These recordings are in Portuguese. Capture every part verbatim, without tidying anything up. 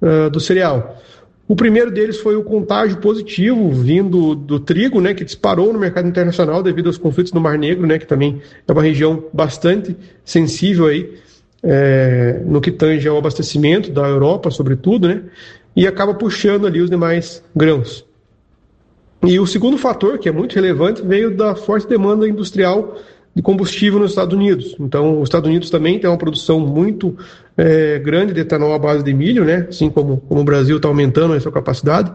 uh, do cereal. O primeiro deles foi o contágio positivo vindo do trigo, né, que disparou no mercado internacional devido aos conflitos no Mar Negro, né, que também é uma região bastante sensível aí, é, no que tange ao abastecimento da Europa, sobretudo, né, e acaba puxando ali os demais grãos. E o segundo fator, que é muito relevante, veio da forte demanda industrial de combustível nos Estados Unidos. Então, os Estados Unidos também tem uma produção muito é, grande de etanol à base de milho, né? Assim como, como o Brasil está aumentando a sua capacidade.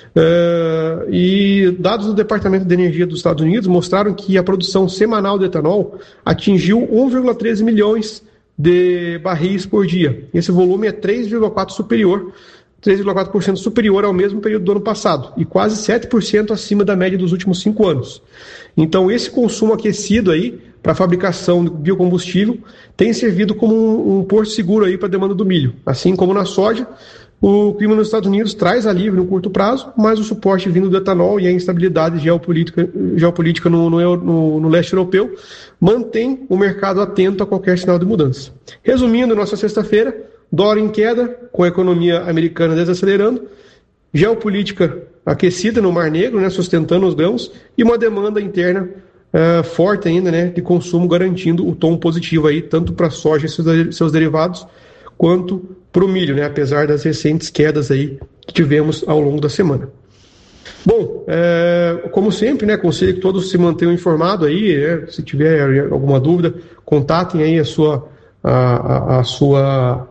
É, e dados do Departamento de Energia dos Estados Unidos mostraram que a produção semanal de etanol atingiu um vírgula treze milhões de barris por dia. Esse volume é três vírgula quatro por cento superior, três vírgula quatro por cento superior ao mesmo período do ano passado e quase sete por cento acima da média dos últimos cinco anos. Então, esse consumo aquecido aí para a fabricação de biocombustível tem servido como um, um porto seguro aí para a demanda do milho. Assim como na soja, o clima nos Estados Unidos traz alívio no curto prazo, mas o suporte vindo do etanol e a instabilidade geopolítica, geopolítica no, no, no, no leste europeu mantém o mercado atento a qualquer sinal de mudança. Resumindo, nossa sexta-feira, dólar em queda, com a economia americana desacelerando, geopolítica aquecida no Mar Negro, né, sustentando os grãos, e uma demanda interna uh, forte ainda, né, de consumo, garantindo o tom positivo aí, tanto para a soja e seus, seus derivados, quanto para o milho, né, apesar das recentes quedas aí que tivemos ao longo da semana. Bom, é, como sempre, né, aconselho que todos se mantenham informados aí, né, se tiver alguma dúvida, contatem aí a sua, a, a, a sua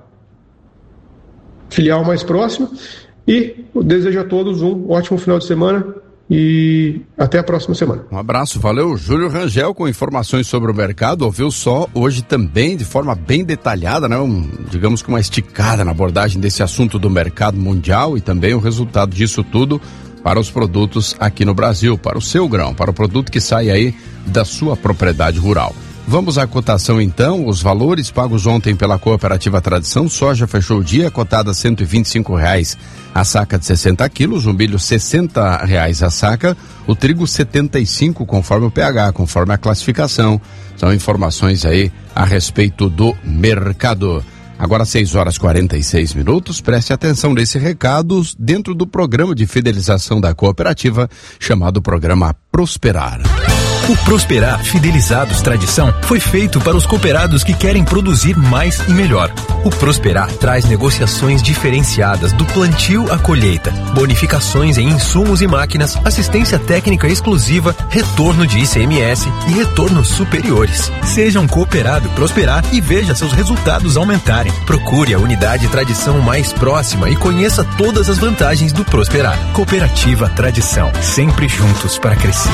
filial mais próxima. E desejo a todos um ótimo final de semana e até a próxima semana. Um abraço, valeu. Júlio Rangel com informações sobre o mercado. Ouviu só hoje também de forma bem detalhada, né? Um, digamos que uma esticada na abordagem desse assunto do mercado mundial e também o resultado disso tudo para os produtos aqui no Brasil, para o seu grão, para o produto que sai aí da sua propriedade rural. Vamos à cotação então, os valores pagos ontem pela Cooperativa Tradição. Soja fechou o dia, cotada a cento e vinte e cinco reais a saca de sessenta quilos, o milho sessenta reais a saca, o trigo setenta e cinco conforme o P H, conforme a classificação. São informações aí a respeito do mercado. Agora seis horas e quarenta e seis minutos, preste atenção nesse recado dentro do programa de fidelização da cooperativa, chamado Programa Prosperar. O Prosperar Fidelizados Tradição foi feito para os cooperados que querem produzir mais e melhor. O Prosperar traz negociações diferenciadas do plantio à colheita, bonificações em insumos e máquinas, assistência técnica exclusiva, retorno de I C M S e retornos superiores. Seja um cooperado Prosperar e veja seus resultados aumentarem. Procure a unidade Tradição mais próxima e conheça todas as vantagens do Prosperar. Cooperativa Tradição, sempre juntos para crescer.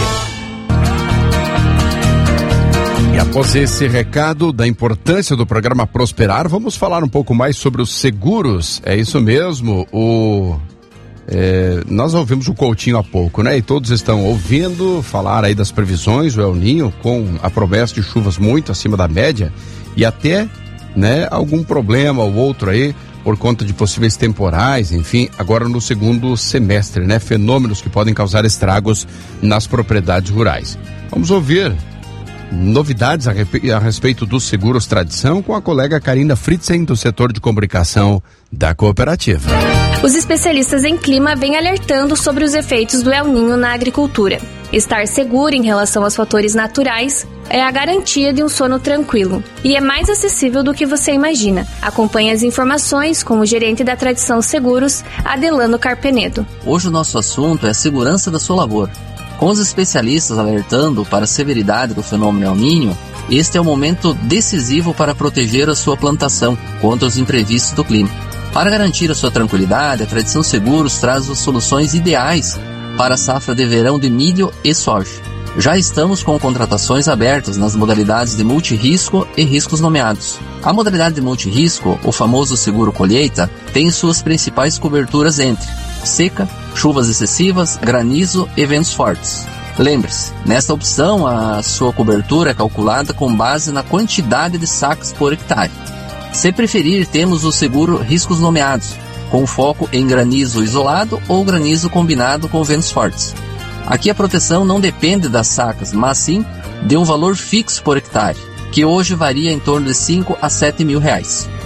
E após esse recado da importância do programa Prosperar, vamos falar um pouco mais sobre os seguros. É isso mesmo, o, é, nós ouvimos o Coutinho há pouco, né? E todos estão ouvindo falar aí das previsões, o El Ninho, com a promessa de chuvas muito acima da média e até, né, algum problema ou outro aí por conta de possíveis temporais, enfim, agora no segundo semestre, né? Fenômenos que podem causar estragos nas propriedades rurais. Vamos ouvir novidades a, a respeito dos seguros Tradição com a colega Karina Fritzen, do setor de comunicação da cooperativa. Os especialistas em clima vêm alertando sobre os efeitos do El Ninho na agricultura. Estar seguro em relação aos fatores naturais é a garantia de um sono tranquilo e é mais acessível do que você imagina. Acompanhe as informações com o gerente da Tradição Seguros, Adelano Carpenedo. Hoje o nosso assunto é a segurança da sua lavoura. Com os especialistas alertando para a severidade do fenômeno El Ninho, este é o momento decisivo para proteger a sua plantação contra os imprevistos do clima. Para garantir a sua tranquilidade, a Tradição Seguros traz as soluções ideais para a safra de verão de milho e soja. Já estamos com contratações abertas nas modalidades de multirrisco e riscos nomeados. A modalidade de multirrisco, o famoso seguro colheita, tem suas principais coberturas entre seca, chuvas excessivas, granizo e ventos fortes. Lembre-se, nesta opção a sua cobertura é calculada com base na quantidade de sacas por hectare. Se preferir, temos o seguro riscos nomeados, com foco em granizo isolado ou granizo combinado com ventos fortes. Aqui a proteção não depende das sacas, mas sim de um valor fixo por hectare, que hoje varia em torno de cinco a sete mil reais.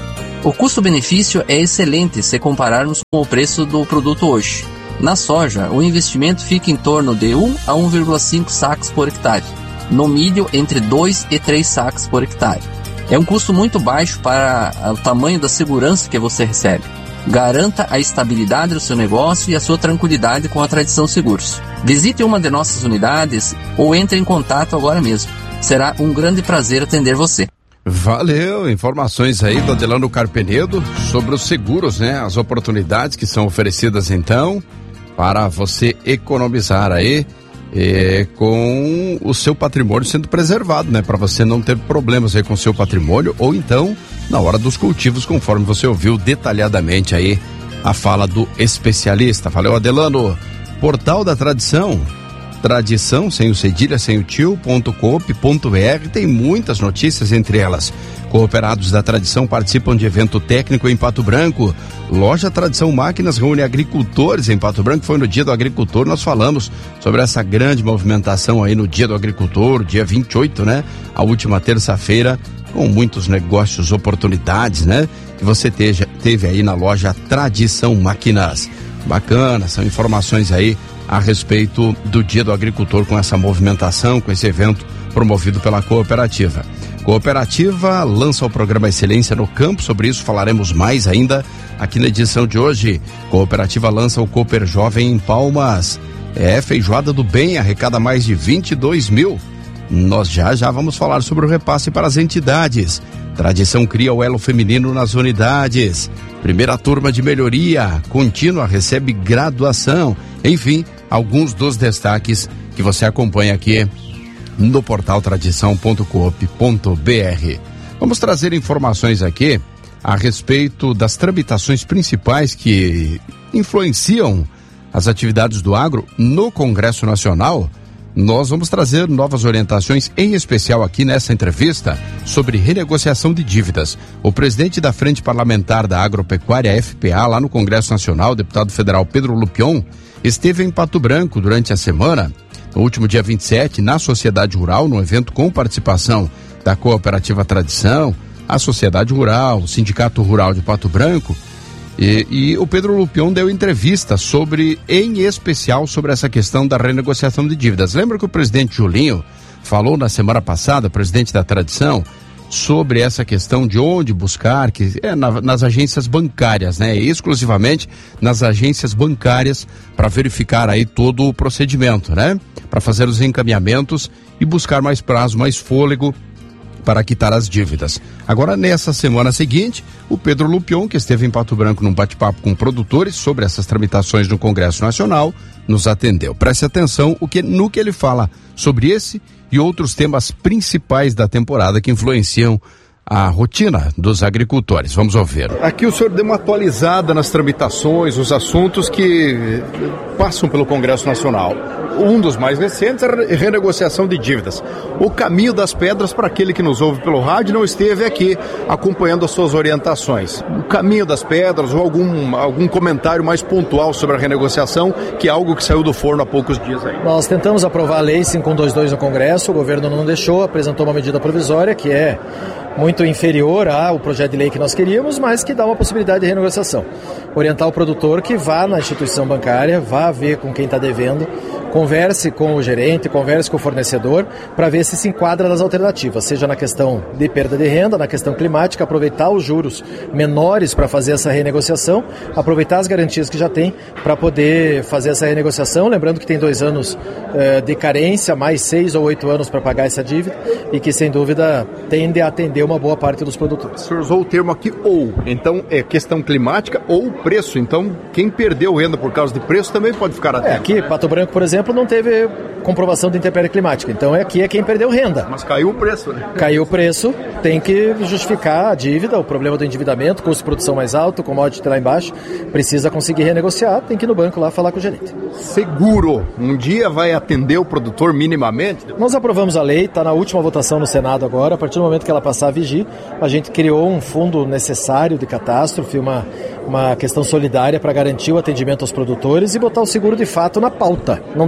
O custo-benefício é excelente se compararmos com o preço do produto hoje. Na soja, o investimento fica em torno de um a um vírgula cinco sacos por hectare. No milho, entre dois e três sacos por hectare. É um custo muito baixo para o tamanho da segurança que você recebe. Garanta a estabilidade do seu negócio e a sua tranquilidade com a Tradição Seguros. Visite uma de nossas unidades ou entre em contato agora mesmo. Será um grande prazer atender você. Valeu, informações aí do Adelano Carpenedo sobre os seguros, né? As oportunidades que são oferecidas então para você economizar aí eh, com o seu patrimônio sendo preservado, né? Para você não ter problemas aí com o seu patrimônio ou então na hora dos cultivos, conforme você ouviu detalhadamente aí a fala do especialista. Valeu, Adelano. Portal da Tradição. Tradição, sem o cedilha, sem o tio, ponto coop ponto br, tem muitas notícias, entre elas. Cooperados da Tradição participam de evento técnico em Pato Branco. Loja Tradição Máquinas reúne agricultores em Pato Branco. Foi no Dia do Agricultor, nós falamos sobre essa grande movimentação aí no Dia do Agricultor, dia vinte e oito, né? A última terça-feira, com muitos negócios, oportunidades, né? Que você teja, teve aí na loja Tradição Máquinas. Bacana, são informações aí a respeito do Dia do Agricultor com essa movimentação, com esse evento promovido pela cooperativa. Cooperativa lança o programa Excelência no Campo, sobre isso falaremos mais ainda aqui na edição de hoje. Cooperativa lança o Cooper Jovem em Palmas. É, Feijoada do Bem, arrecada mais de vinte e dois mil. Nós já já vamos falar sobre o repasse para as entidades. Tradição cria o elo feminino nas unidades. Primeira turma de melhoria contínua recebe graduação. Enfim, alguns dos destaques que você acompanha aqui no portal tradição ponto coop ponto br. Vamos trazer informações aqui a respeito das tramitações principais que influenciam as atividades do agro no Congresso Nacional. Nós vamos trazer novas orientações, em especial aqui nessa entrevista, sobre renegociação de dívidas. O presidente da Frente Parlamentar da Agropecuária, F P A, lá no Congresso Nacional, o deputado federal Pedro Lupion, esteve em Pato Branco durante a semana, no último dia vinte e sete, na Sociedade Rural, num evento com participação da Cooperativa Tradição, a Sociedade Rural, o Sindicato Rural de Pato Branco. E, e o Pedro Lupion deu entrevista sobre, em especial, sobre essa questão da renegociação de dívidas. Lembra que o presidente Julinho falou na semana passada, presidente da Tradição, sobre essa questão de onde buscar, que é na, nas agências bancárias, né? Exclusivamente nas agências bancárias, para verificar aí todo o procedimento, né? Para fazer os encaminhamentos e buscar mais prazo, mais fôlego para quitar as dívidas. Agora, nessa semana seguinte, o Pedro Lupion, que esteve em Pato Branco num bate-papo com produtores sobre essas tramitações no Congresso Nacional, nos atendeu. Preste atenção o que, no que ele fala sobre esse e outros temas principais da temporada que influenciam a rotina dos agricultores. Vamos ouvir. Aqui o senhor deu uma atualizada nas tramitações, os assuntos que passam pelo Congresso Nacional. Um dos mais recentes é a renegociação de dívidas. O caminho das pedras, para aquele que nos ouve pelo rádio, não esteve aqui acompanhando as suas orientações. O caminho das pedras ou algum, algum comentário mais pontual sobre a renegociação, que é algo que saiu do forno há poucos dias aí. Nós tentamos aprovar a lei cinco um dois dois no Congresso, o governo não deixou, apresentou uma medida provisória que é muito inferior ao projeto de lei que nós queríamos, mas que dá uma possibilidade de renegociação. Orientar o produtor que vá na instituição bancária, vá ver com quem está devendo, converse com o gerente, converse com o fornecedor, para ver se se enquadra nas alternativas, seja na questão de perda de renda, na questão climática, aproveitar os juros menores para fazer essa renegociação, aproveitar as garantias que já tem para poder fazer essa renegociação, lembrando que tem dois anos eh, de carência, mais seis ou oito anos para pagar essa dívida e que, sem dúvida, tende a atender uma boa parte dos produtores. O senhor usou o termo aqui ou, então é questão climática ou preço, então quem perdeu renda por causa de preço também pode ficar atento. É, aqui, Pato Branco, por exemplo, não teve comprovação de intempérie climática, então é aqui é quem perdeu renda. Mas caiu o preço, né? Caiu o preço, tem que justificar a dívida, o problema do endividamento, custo de produção mais alto, commodity lá embaixo, precisa conseguir renegociar, tem que ir no banco lá falar com o gerente. Seguro, um dia vai atender o produtor minimamente? Nós aprovamos a lei, está na última votação no Senado agora, a partir do momento que ela passar a vigir, a gente criou um fundo necessário de catástrofe, uma, uma questão solidária para garantir o atendimento aos produtores e botar o seguro de fato na pauta. Não dá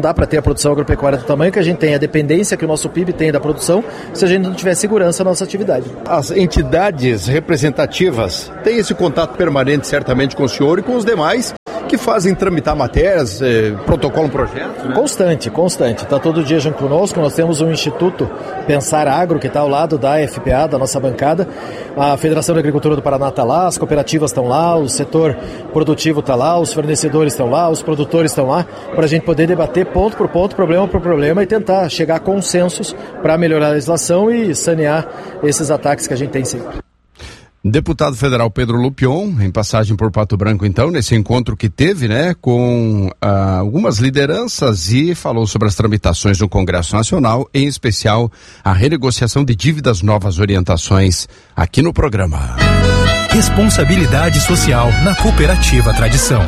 dá para ter a produção agropecuária do tamanho que a gente tem, a dependência que o nosso P I B tem da produção, se a gente não tiver segurança na nossa atividade. As entidades representativas têm esse contato permanente, certamente, com o senhor e com os demais que fazem tramitar matérias, eh, protocolo, projetos, né? Constante, constante. Está todo dia junto conosco. Nós temos um Instituto Pensar Agro, que está ao lado da F P A, da nossa bancada. A Federação de Agricultura do Paraná está lá, as cooperativas estão lá, o setor produtivo está lá, os fornecedores estão lá, os produtores estão lá, para a gente poder debater ponto por ponto, problema por problema e tentar chegar a consensos para melhorar a legislação e sanear esses ataques que a gente tem sempre. Deputado federal Pedro Lupion, em passagem por Pato Branco, então, nesse encontro que teve, né, com ah, algumas lideranças e falou sobre as tramitações no Congresso Nacional, em especial a renegociação de dívidas, novas orientações aqui no programa. Responsabilidade social na Cooperativa Tradição.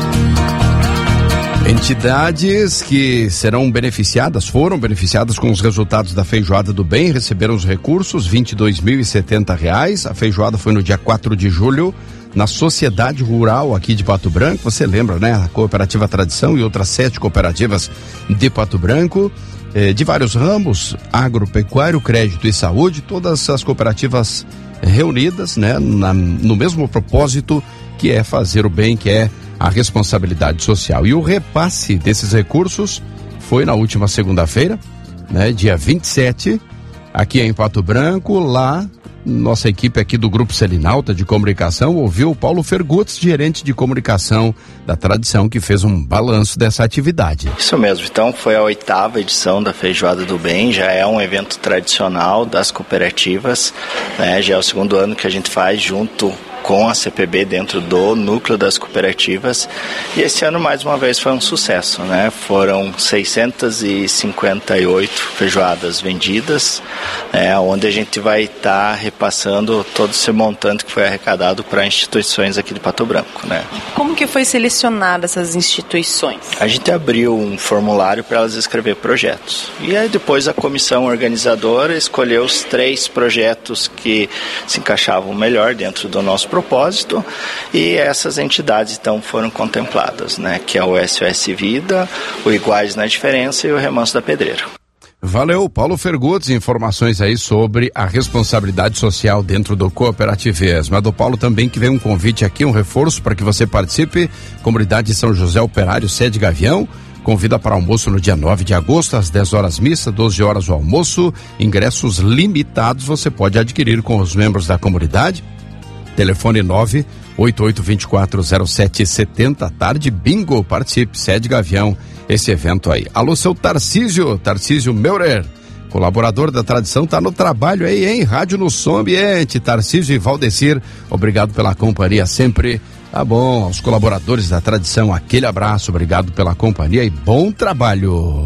Entidades que serão beneficiadas, foram beneficiadas com os resultados da Feijoada do Bem, receberam os recursos, vinte e dois mil e setenta reais. A feijoada foi no dia quatro de julho, na Sociedade Rural aqui de Pato Branco. Você lembra, né? A Cooperativa Tradição e outras sete cooperativas de Pato Branco, eh, de vários ramos, agropecuário, crédito e saúde, todas as cooperativas reunidas, né? Na, no mesmo propósito, que é fazer o bem, que é a responsabilidade social. E o repasse desses recursos foi na última segunda-feira, né, dia vinte e sete, aqui em Pato Branco. Lá, nossa equipe aqui do Grupo Selinalta de Comunicação ouviu o Paulo Fergutz, gerente de comunicação da Tradição, que fez um balanço dessa atividade. Isso mesmo, então foi a oitava edição da Feijoada do Bem, já é um evento tradicional das cooperativas, né, já é o segundo ano que a gente faz junto com a C P B dentro do núcleo das cooperativas, e esse ano mais uma vez foi um sucesso, né? Foram seiscentas e cinquenta e oito feijoadas vendidas, né? Onde a gente vai estar tá repassando todo esse montante que foi arrecadado para instituições aqui de Pato Branco, né? Como que foi selecionada essas instituições? A gente abriu um formulário para elas escrever projetos, e aí depois a comissão organizadora escolheu os três projetos que se encaixavam melhor dentro do nosso propósito, e essas entidades então foram contempladas, né, que é o S O S Vida, o Iguais na Diferença e o Remanso da Pedreira. Valeu, Paulo Fergutz, informações aí sobre a responsabilidade social dentro do cooperativismo. A do Paulo também, que vem um convite aqui, um reforço para que você participe, Comunidade São José Operário, sede Gavião, convida para almoço no dia nove de agosto, às dez horas missa, doze horas o almoço, ingressos limitados, você pode adquirir com os membros da comunidade. Telefone nove oito oito dois quatro zero sete sete zero, tarde bingo, participe, sede Gavião, esse evento aí. Alô, seu Tarcísio, Tarcísio Meurer, colaborador da Tradição, tá no trabalho aí, hein? Rádio no Som Ambiente, Tarcísio e Valdecir, obrigado pela companhia sempre. Tá bom, aos colaboradores da Tradição, aquele abraço, obrigado pela companhia e bom trabalho.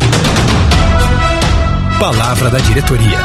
Palavra da diretoria.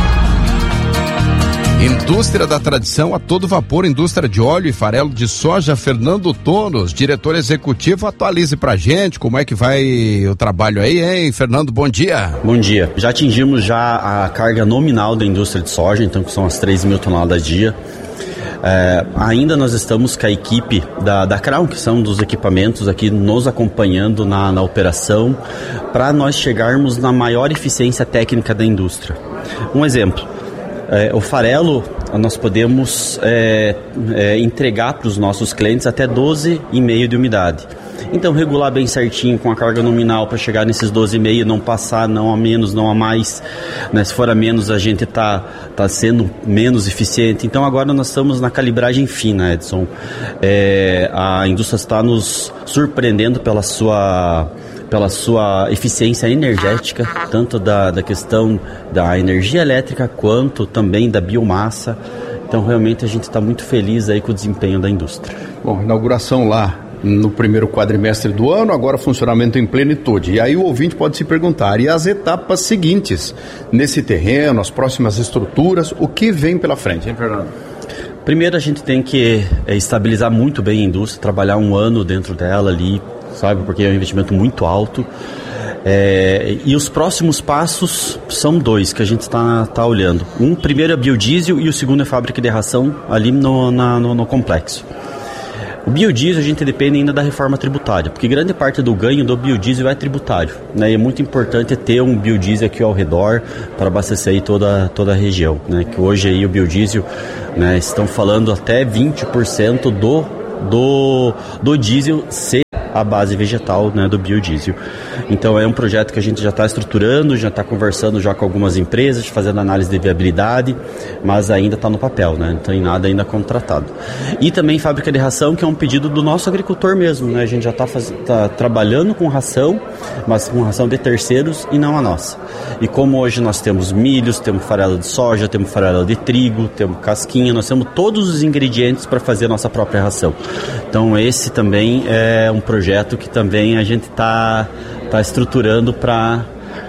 Indústria da Tradição a todo vapor, indústria de óleo e farelo de soja. Fernando Tonos, diretor executivo, atualize pra gente como é que vai o trabalho aí, hein? Fernando, bom dia. Bom dia. Já atingimos já a carga nominal da indústria de soja, então que são as três mil toneladas dia. É, ainda nós estamos com a equipe da, da Crown, que são dos equipamentos aqui, nos acompanhando na, na operação, para nós chegarmos na maior eficiência técnica da indústria. Um exemplo. É, o farelo, nós podemos é, é, entregar para os nossos clientes até doze vírgula cinco de umidade. Então, regular bem certinho com a carga nominal para chegar nesses doze vírgula cinco, não passar, não a menos, não a mais. Né? Se for a menos, a gente está tá sendo menos eficiente. Então, agora nós estamos na calibragem fina, Edson. É, a indústria está nos surpreendendo pela sua... pela sua eficiência energética, tanto da, da questão da energia elétrica, quanto também da biomassa. Então, realmente, a gente está muito feliz aí com o desempenho da indústria. Bom, inauguração lá no primeiro quadrimestre do ano, agora funcionamento em plenitude. E aí o ouvinte pode se perguntar, e as etapas seguintes nesse terreno, as próximas estruturas, o que vem pela frente, hein, Fernando? Primeiro, a gente tem que é, estabilizar muito bem a indústria, trabalhar um ano dentro dela ali, sabe, porque é um investimento muito alto. É, e os próximos passos são dois que a gente está tá olhando. Um, primeiro é biodiesel e o segundo é fábrica de ração ali no, na, no, no complexo. O biodiesel a gente depende ainda da reforma tributária, porque grande parte do ganho do biodiesel é tributário, né? E é muito importante ter um biodiesel aqui ao redor para abastecer aí toda, toda a região, né? Que hoje aí o biodiesel, né, estão falando até vinte por cento do, do, do diesel ser a base vegetal, né, do biodiesel. Então é um projeto que a gente já está estruturando, já está conversando já com algumas empresas, fazendo análise de viabilidade, mas ainda está no papel, né? Não tem nada ainda contratado. E também fábrica de ração, que é um pedido do nosso agricultor mesmo, né? A gente já está tá trabalhando com ração, mas com ração de terceiros e não a nossa. E como hoje nós temos milhos, temos farelo de soja, temos farelo de trigo, temos casquinha, nós temos todos os ingredientes para fazer a nossa própria ração. Então esse também é um projeto projeto que também a gente está tá estruturando para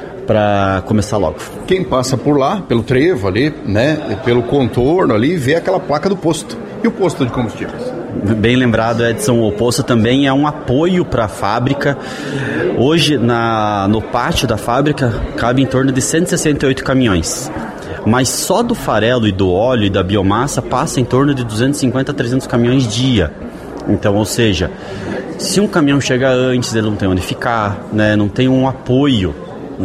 para começar logo. Quem passa por lá, pelo trevo ali, né, pelo contorno ali, vê aquela placa do posto. E o posto de combustíveis? Bem lembrado, Edson, o posto também é um apoio para a fábrica. Hoje, na, no pátio da fábrica, cabe em torno de cento e sessenta e oito caminhões. Mas só do farelo e do óleo e da biomassa passa em torno de duzentos e cinquenta a trezentos caminhões dia. Então, ou seja, se um caminhão chega antes, ele não tem onde ficar, né? Não tem um apoio,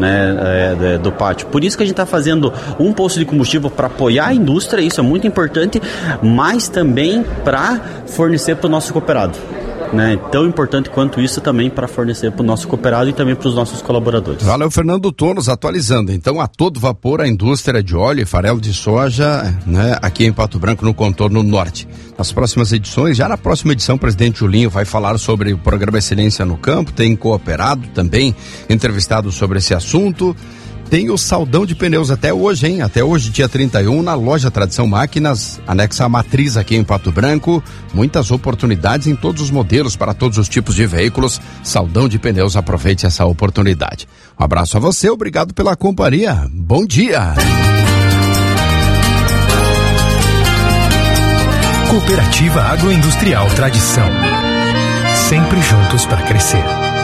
né, é, do pátio. Por isso que a gente está fazendo um posto de combustível para apoiar a indústria, isso é muito importante, mas também para fornecer para o nosso cooperado. Né? Tão importante quanto isso também para fornecer para o nosso cooperado e também para os nossos colaboradores. Valeu, Fernando Tonos, atualizando. Então, a todo vapor, a indústria de óleo e farelo de soja, né, aqui em Pato Branco, no contorno norte. Nas próximas edições, já na próxima edição, o presidente Julinho vai falar sobre o programa Excelência no Campo, tem cooperado também, entrevistado sobre esse assunto. Tem o saldão de pneus até hoje, hein? Até hoje, dia trinta e um, na loja Tradição Máquinas, anexa à Matriz aqui em Pato Branco. Muitas oportunidades em todos os modelos, para todos os tipos de veículos. Saldão de pneus, aproveite essa oportunidade. Um abraço a você, obrigado pela companhia. Bom dia! Cooperativa Agroindustrial Tradição. Sempre juntos para crescer.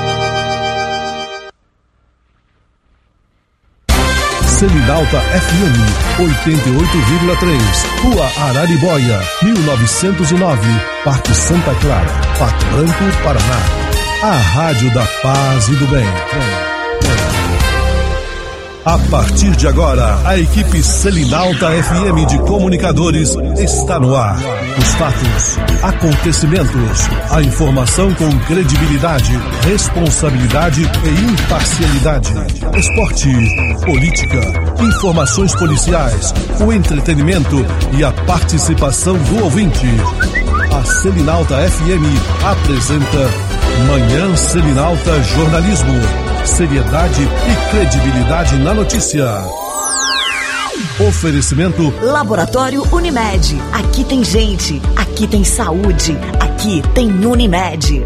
Selinalta F M, oitenta e oito vírgula três, Rua Araribóia, mil novecentos e nove, Parque Santa Clara, Pato Branco, Paraná. A Rádio da Paz e do Bem. A partir de agora, a equipe Selinalta F M de comunicadores está no ar. Os fatos, acontecimentos, a informação com credibilidade, responsabilidade e imparcialidade. Esporte, política, informações policiais, o entretenimento e a participação do ouvinte. A Selinalta F M apresenta Manhã Selinalta Jornalismo. Seriedade e credibilidade na notícia. Oferecimento Laboratório Unimed. Aqui tem gente, aqui tem saúde, aqui tem Unimed.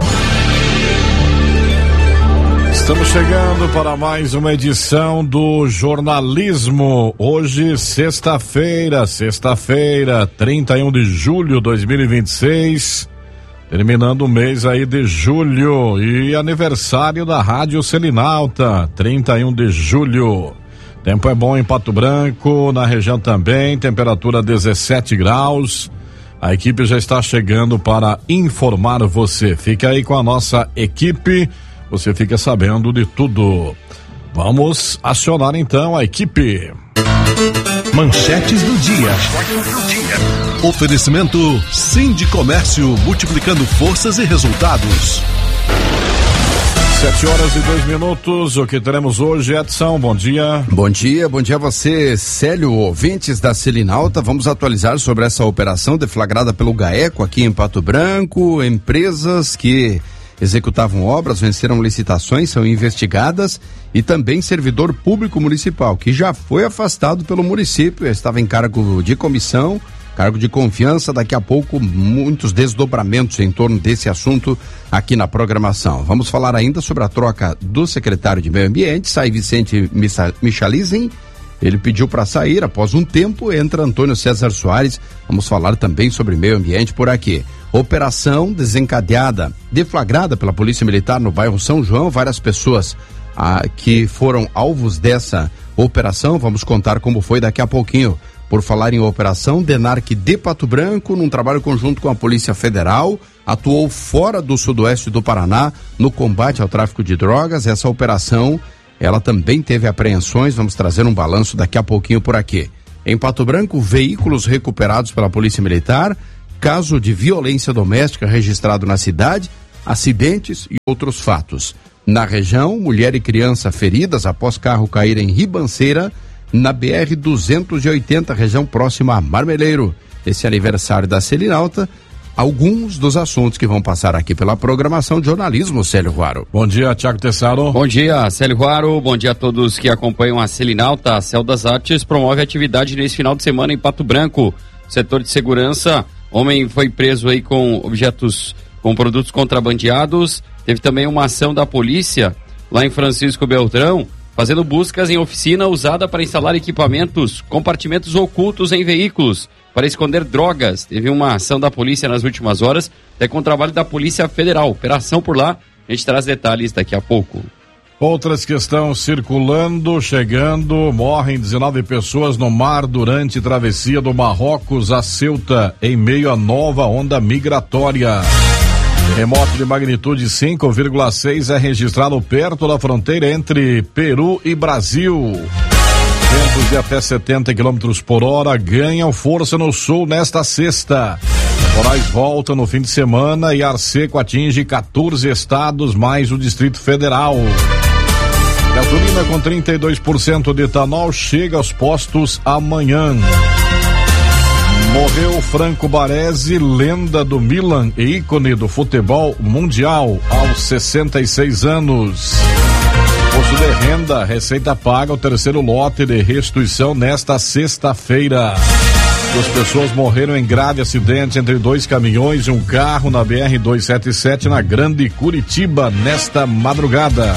Estamos chegando para mais uma edição do jornalismo. Hoje, sexta-feira, sexta-feira, trinta e um de julho de dois mil e vinte e seis. Terminando o mês aí de julho e aniversário da Rádio Selinalta, trinta e um de julho. Tempo é bom em Pato Branco, na região também, temperatura dezessete graus. A equipe já está chegando para informar você. Fica aí com a nossa equipe, você fica sabendo de tudo. Vamos acionar então a equipe. Manchetes do dia. Oferecimento Sindicomércio, multiplicando forças e resultados. Sete horas e dois minutos, o que teremos hoje, Edson, bom dia. Bom dia, bom dia a você, Célio, ouvintes da Selinalta. Vamos atualizar sobre essa operação deflagrada pelo GAECO aqui em Pato Branco. Empresas que executavam obras, venceram licitações, são investigadas, e também servidor público municipal, que já foi afastado pelo município, estava em cargo de comissão, cargo de confiança. Daqui a pouco, muitos desdobramentos em torno desse assunto aqui na programação. Vamos falar ainda sobre a troca do secretário de Meio Ambiente, sai Vicente Michalizen. Ele pediu para sair após um tempo, entra Antônio César Soares. Vamos falar também sobre meio ambiente por aqui. Operação desencadeada, deflagrada pela Polícia Militar no bairro São João. Várias pessoas ah, que foram alvos dessa operação. Vamos contar como foi daqui a pouquinho. Por falar em operação, DENARC de Pato Branco, num trabalho conjunto com a Polícia Federal, atuou fora do sudoeste do Paraná no combate ao tráfico de drogas. Essa operação, ela também teve apreensões, vamos trazer um balanço daqui a pouquinho por aqui. Em Pato Branco, veículos recuperados pela Polícia Militar, caso de violência doméstica registrado na cidade, acidentes e outros fatos. Na região, mulher e criança feridas após carro cair em ribanceira na B R duzentos e oitenta, região próxima a Marmeleiro. Esse aniversário da Selinalta, alguns dos assuntos que vão passar aqui pela programação de jornalismo, Célio Ruaro. Bom dia, Tiago Tessaro. Bom dia, Célio Ruaro. Bom dia a todos que acompanham a Selinalta. A Céu das Artes promove atividade nesse final de semana em Pato Branco. Setor de segurança, homem foi preso aí com objetos, com produtos contrabandeados. Teve também uma ação da polícia lá em Francisco Beltrão, fazendo buscas em oficina usada para instalar equipamentos, compartimentos ocultos em veículos, para esconder drogas. Teve uma ação da polícia nas últimas horas, até com o trabalho da Polícia Federal. Operação por lá, a gente traz detalhes daqui a pouco. Outras que estão circulando, chegando, morrem dezenove pessoas no mar durante travessia do Marrocos a Ceuta, em meio à nova onda migratória. Terremoto de magnitude cinco vírgula seis é registrado perto da fronteira entre Peru e Brasil. Ventos de até setenta quilômetros por hora ganham força no sul nesta sexta. Temporais voltam no fim de semana e ar seco atinge quatorze estados, mais o Distrito Federal. Gasolina com trinta e dois por cento de etanol chega aos postos amanhã. Morreu Franco Baresi, lenda do Milan e ícone do futebol mundial, aos sessenta e seis anos. Imposto de renda, Receita paga o terceiro lote de restituição nesta sexta-feira. Duas pessoas morreram em grave acidente entre dois caminhões e um carro na B R duzentos e setenta e sete na Grande Curitiba nesta madrugada.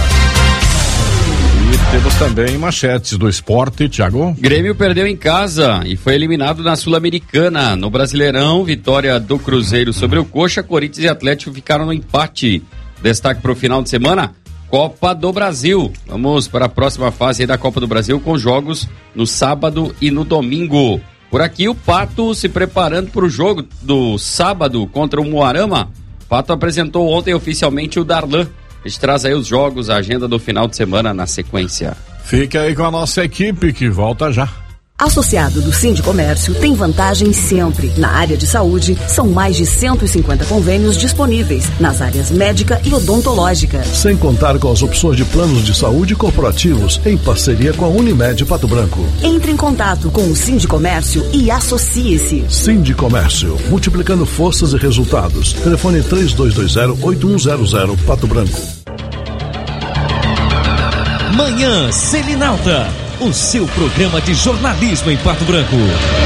E temos também manchetes do esporte, Thiago. Grêmio perdeu em casa e foi eliminado na Sul-Americana. No Brasileirão, vitória do Cruzeiro sobre o Coxa, Corinthians e Atlético ficaram no empate. Destaque para o final de semana, Copa do Brasil. Vamos para a próxima fase da Copa do Brasil com jogos no sábado e no domingo. Por aqui o Pato se preparando para o jogo do sábado contra o Moarama. O Pato apresentou ontem oficialmente o Darlan. A gente traz aí os jogos, a agenda do final de semana na sequência. Fique aí com a nossa equipe que volta já. Associado do Sindicomércio tem vantagem sempre. Na área de saúde, são mais de cento e cinquenta convênios disponíveis nas áreas médica e odontológica. Sem contar com as opções de planos de saúde corporativos em parceria com a Unimed Pato Branco. Entre em contato com o Sindicomércio e associe-se. Sindicomércio, multiplicando forças e resultados. Telefone três dois dois zero, oito um zero zero, Pato Branco. Manhã Selinalta, o seu programa de jornalismo em Pato Branco.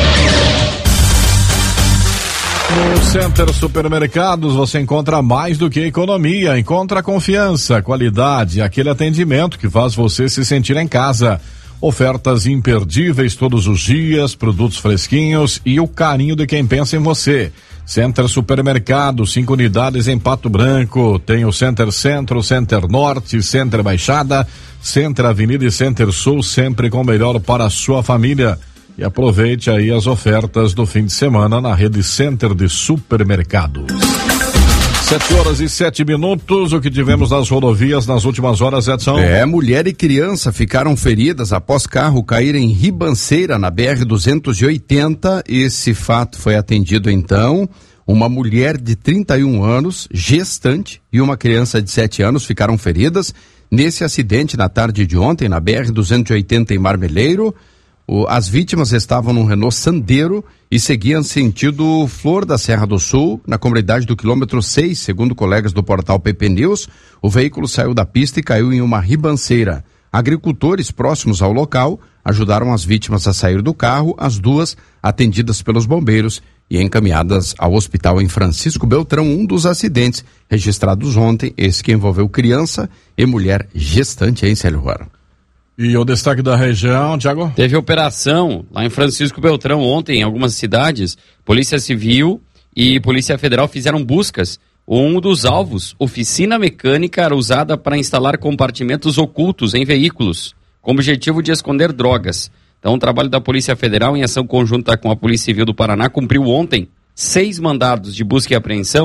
No Center Supermercados você encontra mais do que economia, encontra confiança, qualidade, aquele atendimento que faz você se sentir em casa. Ofertas imperdíveis todos os dias, produtos fresquinhos e o carinho de quem pensa em você. Center Supermercado, cinco unidades em Pato Branco. Tem o Center Centro, Center Norte, Center Baixada, Center Avenida e Center Sul, sempre com o melhor para a sua família. E aproveite aí as ofertas do fim de semana na rede Center de Supermercados. Sete horas e sete minutos, o que tivemos nas rodovias nas últimas horas, Edson? É, mulher e criança ficaram feridas após carro cair em ribanceira na B R duzentos e oitenta. Esse fato foi atendido então. Uma mulher de trinta e um anos, gestante, e uma criança de sete anos ficaram feridas nesse acidente na tarde de ontem na B R duzentos e oitenta em Marmeleiro. O, as vítimas estavam num Renault Sandero e seguiam sentido Flor da Serra do Sul, na comunidade do quilômetro seis, segundo colegas do portal P P News. O veículo saiu da pista e caiu em uma ribanceira. Agricultores próximos ao local ajudaram as vítimas a sair do carro, as duas atendidas pelos bombeiros e encaminhadas ao hospital em Francisco Beltrão. Um dos acidentes registrados ontem, esse que envolveu criança e mulher gestante em Célio Ruaro. E o destaque da região, Thiago? Teve operação lá em Francisco Beltrão ontem, em algumas cidades. Polícia Civil e Polícia Federal fizeram buscas. Um dos alvos, oficina mecânica, era usada para instalar compartimentos ocultos em veículos, com o objetivo de esconder drogas. Então, o trabalho da Polícia Federal, em ação conjunta com a Polícia Civil do Paraná, cumpriu ontem seis mandados de busca e apreensão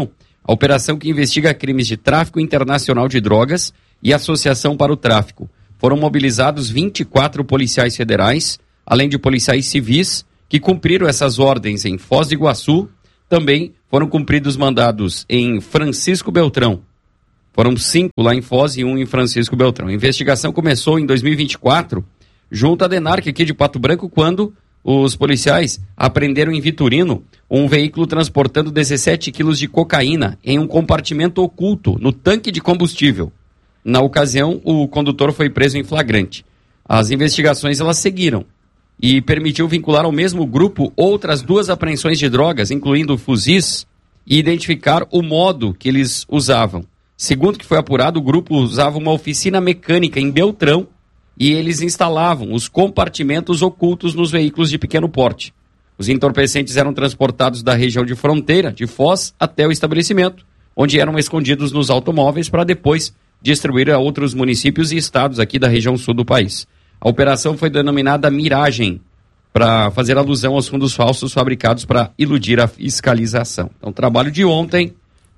A operação que investiga crimes de tráfico internacional de drogas e associação para o tráfico. Foram mobilizados vinte e quatro policiais federais, além de policiais civis, que cumpriram essas ordens em Foz do Iguaçu. Também foram cumpridos mandados em Francisco Beltrão. Foram cinco lá em Foz e um em Francisco Beltrão. A investigação começou em dois mil e vinte e quatro, junto à DENARC aqui de Pato Branco, quando os policiais apreenderam em Vitorino um veículo transportando dezessete quilos de cocaína em um compartimento oculto no tanque de combustível. Na ocasião, o condutor foi preso em flagrante. As investigações elas seguiram e permitiu vincular ao mesmo grupo outras duas apreensões de drogas, incluindo fuzis, e identificar o modo que eles usavam. Segundo que foi apurado, o grupo usava uma oficina mecânica em Beltrão e eles instalavam os compartimentos ocultos nos veículos de pequeno porte. Os entorpecentes eram transportados da região de fronteira, de Foz, até o estabelecimento, onde eram escondidos nos automóveis para depois distribuir a outros municípios e estados aqui da região sul do país. A operação foi denominada Miragem, para fazer alusão aos fundos falsos fabricados para iludir a fiscalização. Então, trabalho de ontem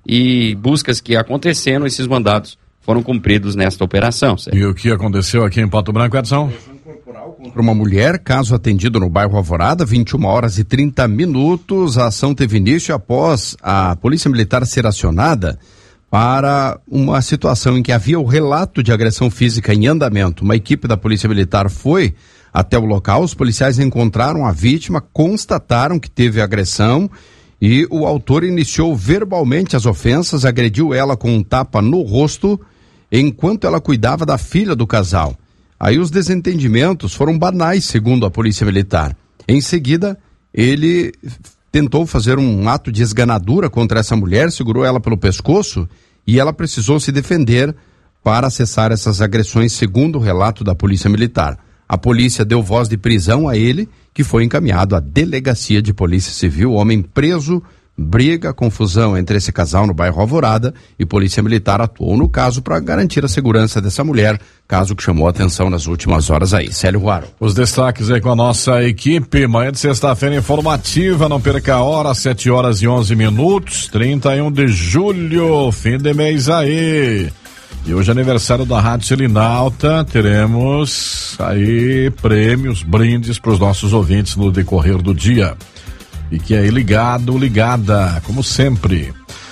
e buscas que aconteceram, esses mandados foram cumpridos nesta operação. Certo? E o que aconteceu aqui em Pato Branco, Edson? Para uma mulher, caso atendido no bairro Alvorada, vinte e uma horas e trinta minutos. A ação teve início após a Polícia Militar ser acionada para uma situação em que havia o relato de agressão física em andamento. Uma equipe da Polícia Militar foi até o local, os policiais encontraram a vítima, constataram que teve agressão e o autor iniciou verbalmente as ofensas, agrediu ela com um tapa no rosto enquanto ela cuidava da filha do casal. Aí os desentendimentos foram banais, segundo a Polícia Militar. Em seguida, ele tentou fazer um ato de esganadura contra essa mulher, segurou ela pelo pescoço e ela precisou se defender para cessar essas agressões, segundo o relato da Polícia Militar. A polícia deu voz de prisão a ele, que foi encaminhado à Delegacia de Polícia Civil. O homem preso, briga, confusão entre esse casal no bairro Alvorada e Polícia Militar atuou no caso para garantir a segurança dessa mulher, caso que chamou a atenção nas últimas horas aí. Célio Ruaro. Os destaques aí com a nossa equipe, manhã de sexta-feira informativa, não perca a hora, sete horas e onze minutos, trinta e um de julho, fim de mês aí. E hoje é aniversário da Rádio Selinalta, teremos aí prêmios, brindes para os nossos ouvintes no decorrer do dia. E que aí ligado, ligada, como sempre.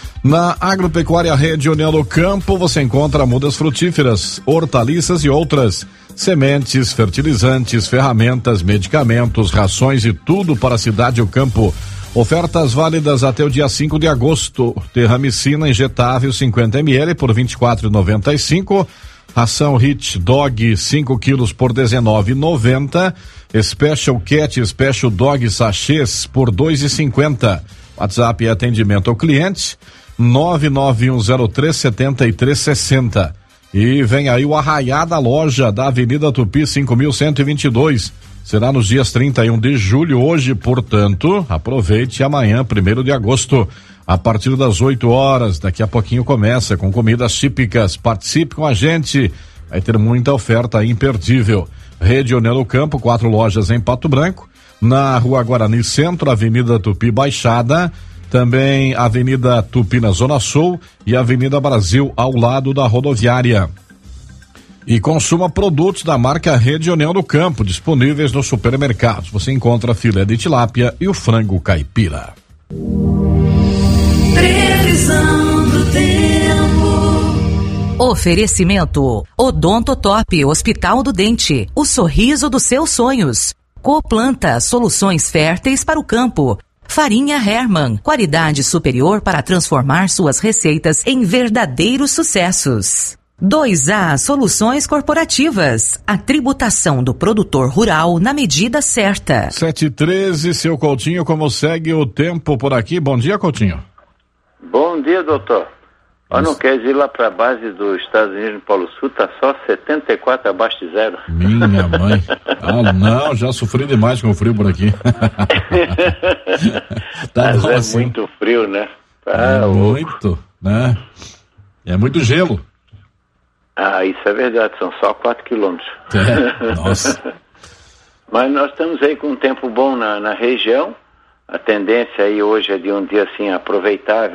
Na Agropecuária Rede União do Campo você encontra mudas frutíferas, hortaliças e outras, sementes, fertilizantes, ferramentas, medicamentos, rações e tudo para a cidade e o campo. Ofertas válidas até o dia cinco de agosto. Terramicina injetável cinquenta mililitros por vinte e quatro reais e noventa e cinco centavos. Ração Hit Dog cinco quilos por dezenove reais e noventa centavos. Special Cat Special Dog Sachês por dois reais e cinquenta centavos. WhatsApp e atendimento ao cliente nove nove um zero três sete três seis zero. E vem aí o Arraiá da Loja da Avenida Tupi cinco mil cento e vinte e dois. Será nos dias trinta e um de julho, hoje, portanto, aproveite amanhã, primeiro de agosto, a partir das oito horas, daqui a pouquinho começa com comidas típicas, participe com a gente, vai ter muita oferta imperdível. Rede União do Campo, quatro lojas em Pato Branco, na Rua Guarani Centro, Avenida Tupi Baixada, também Avenida Tupi na Zona Sul e Avenida Brasil ao lado da rodoviária. E consuma produtos da marca Rede União do Campo, disponíveis nos supermercados. Você encontra filé de tilápia e o frango caipira. Previsão do tempo. Oferecimento: Odontotop Hospital do Dente, o sorriso dos seus sonhos. Coplanta, soluções férteis para o campo. Farinha Hermann, qualidade superior para transformar suas receitas em verdadeiros sucessos. dois A Soluções Corporativas, a tributação do produtor rural na medida certa. sete e treze, seu Coutinho, como segue o tempo por aqui? Bom dia, Coutinho. Bom dia, doutor. Eu não quero ir lá para a base dos Estados Unidos no Polo Sul, tá só setenta e quatro abaixo de zero. Minha mãe. Ah, não, já sofri demais com o frio por aqui. Tá Mas bom, é assim. muito frio, né? É Ah, o- muito, né? É muito gelo. Ah, isso é verdade, são só quatro quilômetros. É, nossa. Mas nós estamos aí com um tempo bom na, na região. A tendência aí hoje é de um dia assim aproveitável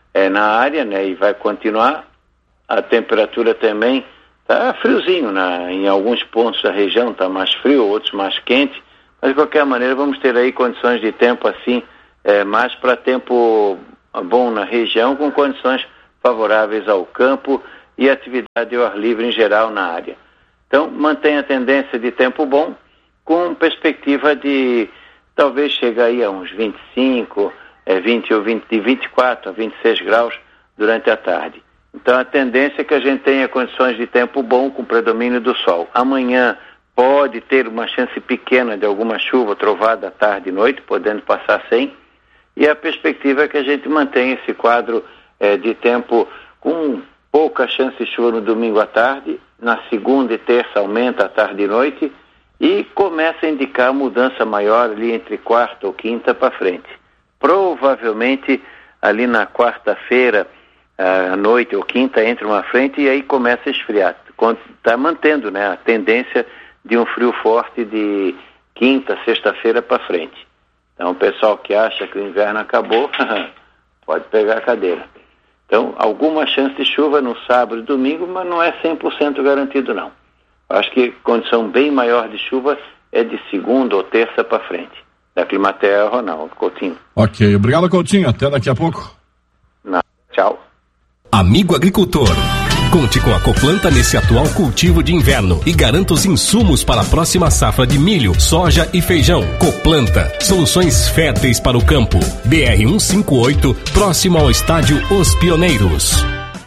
é, na área, né, e vai continuar. A temperatura também está friozinho, né, em alguns pontos da região está mais frio, outros mais quente, mas de qualquer maneira vamos ter aí condições de tempo assim, é, mais para tempo bom na região, com condições favoráveis ao campo e atividade ao ar livre em geral na área. Então, mantém a tendência de tempo bom, com perspectiva de talvez chegar aí a uns vinte e cinco, é, vinte ou vinte, de vinte e quatro a vinte e seis graus durante a tarde. Então, a tendência é que a gente tenha condições de tempo bom com predomínio do sol. Amanhã pode ter uma chance pequena de alguma chuva, trovada à tarde e noite, podendo passar sem. E a perspectiva é que a gente mantenha esse quadro é, de tempo com pouca chance de chuva no domingo à tarde, na segunda e terça aumenta à tarde e noite, e começa a indicar mudança maior ali entre quarta ou quinta para frente. Provavelmente ali na quarta-feira, à noite ou quinta, entra uma frente e aí começa a esfriar. Está mantendo, né, a tendência de um frio forte de quinta, sexta-feira para frente. Então o pessoal que acha que o inverno acabou, pode pegar a cadeira. Então, alguma chance de chuva no sábado e domingo, mas não é cem por cento garantido, não. Acho que condição bem maior de chuva é de segunda ou terça para frente. Da Climatea, Ronaldo Coutinho. Ok, obrigado, Coutinho. Até daqui a pouco. Não. Tchau. Amigo agricultor, conte com a Coplanta nesse atual cultivo de inverno e garanta os insumos para a próxima safra de milho, soja e feijão. Coplanta, soluções férteis para o campo. B R cento e cinquenta e oito, próximo ao estádio Os Pioneiros.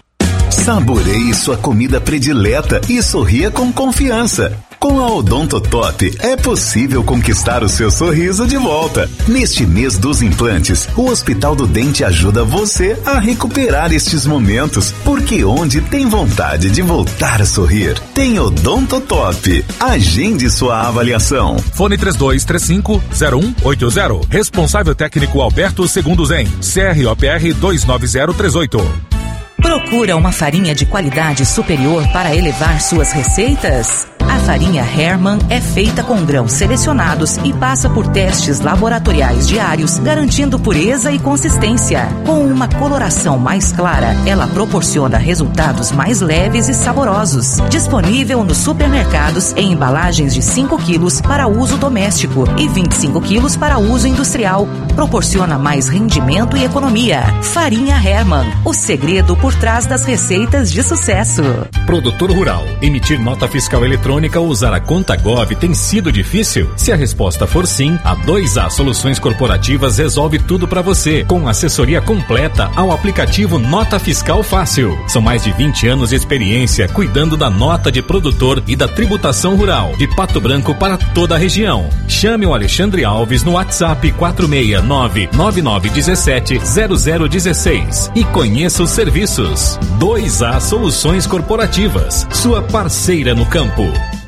Saboreie sua comida predileta e sorria com confiança. Com a Odonto Top, é possível conquistar o seu sorriso de volta. Neste mês dos implantes, o Hospital do Dente ajuda você a recuperar estes momentos, porque onde tem vontade de voltar a sorrir, tem Odonto Top. Agende sua avaliação. Fone três dois três cinco, zero um oito zero. Responsável técnico Alberto Segundo Zen. C R O P R dois nove zero três oito. Procura uma farinha de qualidade superior para elevar suas receitas? A farinha Hermann é feita com grãos selecionados e passa por testes laboratoriais diários, garantindo pureza e consistência. Com uma coloração mais clara, ela proporciona resultados mais leves e saborosos. Disponível nos supermercados em embalagens de cinco quilos para uso doméstico e vinte e cinco quilos para uso industrial. Proporciona mais rendimento e economia. Farinha Hermann, o segredo por trás das receitas de sucesso. Produtor rural, emitir nota fiscal eletrônica ou usar a conta Gov tem sido difícil? Se a resposta for sim, a dois A Soluções Corporativas resolve tudo para você, com assessoria completa ao aplicativo Nota Fiscal Fácil. São mais de vinte anos de experiência cuidando da nota de produtor e da tributação rural, de Pato Branco para toda a região. Chame o Alexandre Alves no WhatsApp quatro seis nove, nove nove um sete, zero zero um seis e conheça os serviços. dois A Soluções Corporativas, sua parceira no campo.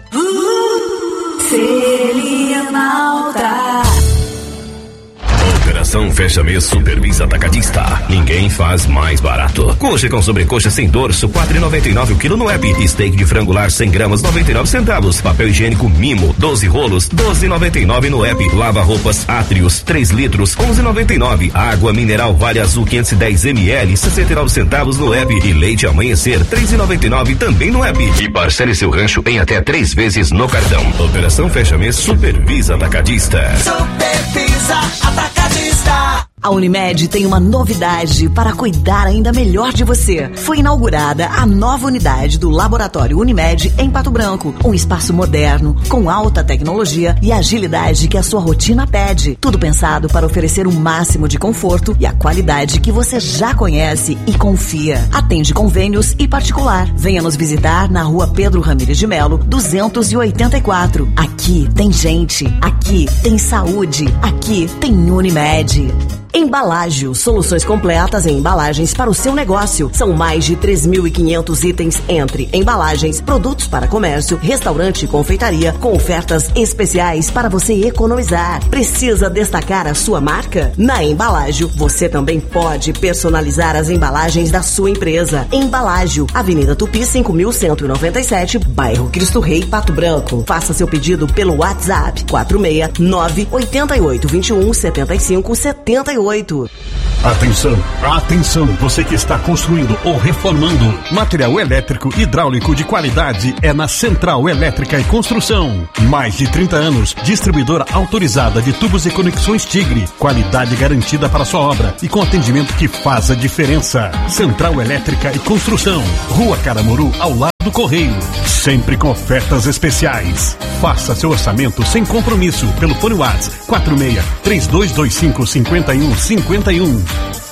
Selinalta. Operação Fecha Mês Supervisa Atacadista. Ninguém faz mais barato. Coxa com sobrecoxa sem dorso, quatro reais e noventa e nove o quilo no app. Steak de frango lar cem gramas, noventa e nove centavos. Papel higiênico Mimo, doze rolos, doze reais e noventa e nove no app. Lava roupas Atrios, três litros, onze reais e noventa e nove. Água mineral Vale Azul quinhentos e dez mililitros, sessenta e nove centavos no app. E leite Amanhecer, três reais e noventa e nove também no app. E parcele seu rancho em até três vezes no cartão. Operação Fecha Mês Supervisa Atacadista. Supervisa Atacadista. A Unimed tem uma novidade para cuidar ainda melhor de você. Foi inaugurada a nova unidade do Laboratório Unimed em Pato Branco. Um espaço moderno, com alta tecnologia e agilidade que a sua rotina pede. Tudo pensado para oferecer o máximo de conforto e a qualidade que você já conhece e confia. Atende convênios e particular. Venha nos visitar na rua Pedro Ramires de Melo, duzentos e oitenta e quatro. Aqui tem gente, aqui tem saúde, aqui tem Unimed. Embalágio, soluções completas em embalagens para o seu negócio. São mais de três mil e quinhentos itens entre embalagens, produtos para comércio, restaurante e confeitaria, com ofertas especiais para você economizar. Precisa destacar a sua marca? Na Embalágio, você também pode personalizar as embalagens da sua empresa. Embalágio, Avenida Tupi, cinco mil cento e noventa e sete, bairro Cristo Rei, Pato Branco. Faça seu pedido pelo WhatsApp quatro seis nove, oito oito, dois um, sete cinco sete oito. Atenção, atenção, você que está construindo ou reformando. Material elétrico hidráulico de qualidade é na Central Elétrica e Construção. Mais de trinta anos, distribuidora autorizada de tubos e conexões Tigre. Qualidade garantida para sua obra e com atendimento que faz a diferença. Central Elétrica e Construção. Rua Caramuru, ao lado do Correio. Sempre com ofertas especiais. Faça seu orçamento sem compromisso pelo fone WhatsApp quatro seis três dois dois cinco cinco um cinco um.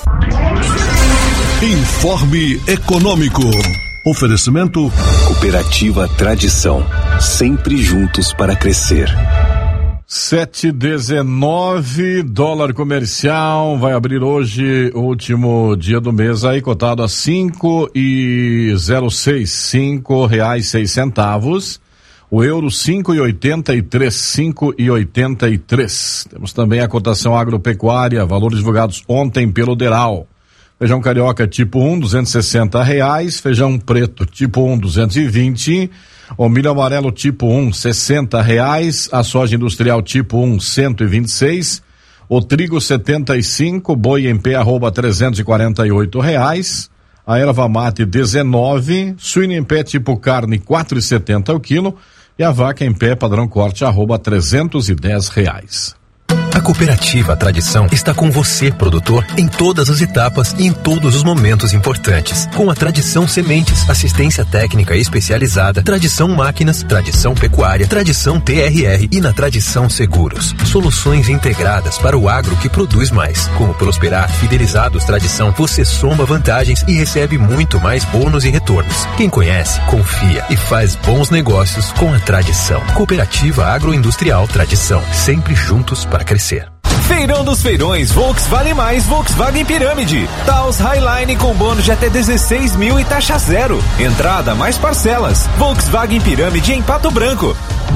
Informe Econômico. Oferecimento Cooperativa Tradição, sempre juntos para crescer. sete e dezenove, dólar comercial vai abrir hoje, último dia do mês, aí cotado a cinco e zero seis, cinco reais seis centavos. O euro cinco e oitenta e três, cinco e oitenta e três. Temos também a cotação agropecuária, valores divulgados ontem pelo Deral. Feijão carioca tipo um, duzentos e sessenta reais. Feijão preto tipo um, duzentos e vinte. O milho amarelo tipo um, sessenta reais. A soja industrial tipo um, cento e vinte e seis. O trigo setenta e cinco. Boi em pé arroba trezentos e quarenta e oito reais. A erva mate dezenove. Suíno em pé tipo carne quatro e setenta o quilo. E a vaca em pé padrão corte arroba trezentos e dez reais. A Cooperativa Tradição está com você, produtor, em todas as etapas e em todos os momentos importantes. Com a Tradição Sementes, assistência técnica especializada, Tradição Máquinas, Tradição Pecuária, Tradição T R R e na Tradição Seguros. Soluções integradas para o agro que produz mais. Com o Prosperar Fidelizados Tradição, você soma vantagens e recebe muito mais bônus e retornos. Quem conhece, confia e faz bons negócios com a Tradição. Cooperativa Agroindustrial Tradição, sempre juntos para crescer. Feirão dos Feirões, Volkswagen mais Volkswagen Pirâmide. Taos Highline com bônus de até dezesseis mil e taxa zero. Entrada mais parcelas. Volkswagen Pirâmide em Pato Branco.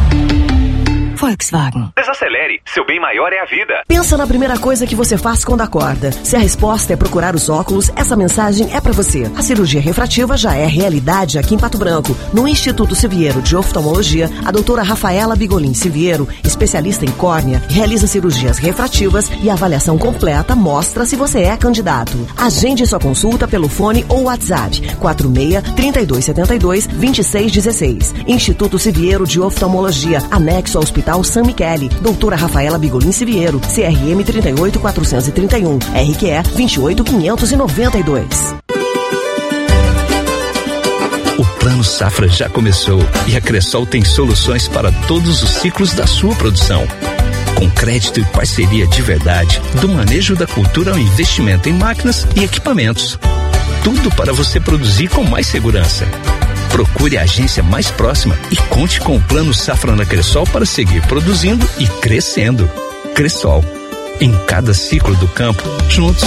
Volkswagen. Desacelere, seu bem maior é a vida. Pensa na primeira coisa que você faz quando acorda. Se a resposta é procurar os óculos, essa mensagem é pra você. A cirurgia refrativa já é realidade aqui em Pato Branco. No Instituto Siviero de Oftalmologia, a doutora Rafaela Bigolin Siviero, especialista em córnea, realiza cirurgias refrativas e a avaliação completa mostra se você é candidato. Agende sua consulta pelo fone ou WhatsApp quatro seis, três dois sete dois, dois seis um seis. Instituto Siviero de Oftalmologia, anexo ao Hospital San Michele, doutora Rafaela Bigolin Siviero, C R M trinta e oito quatrocentos e trinta e um, R Q E vinte e oito quinhentos e noventa e dois. O Plano Safra já começou e a Cressol tem soluções para todos os ciclos da sua produção. Com crédito e parceria de verdade, do manejo da cultura ao investimento em máquinas e equipamentos. Tudo para você produzir com mais segurança. Procure a agência mais próxima e conte com o Plano Safra na Cressol para seguir produzindo e crescendo. Cressol, em cada ciclo do campo, juntos.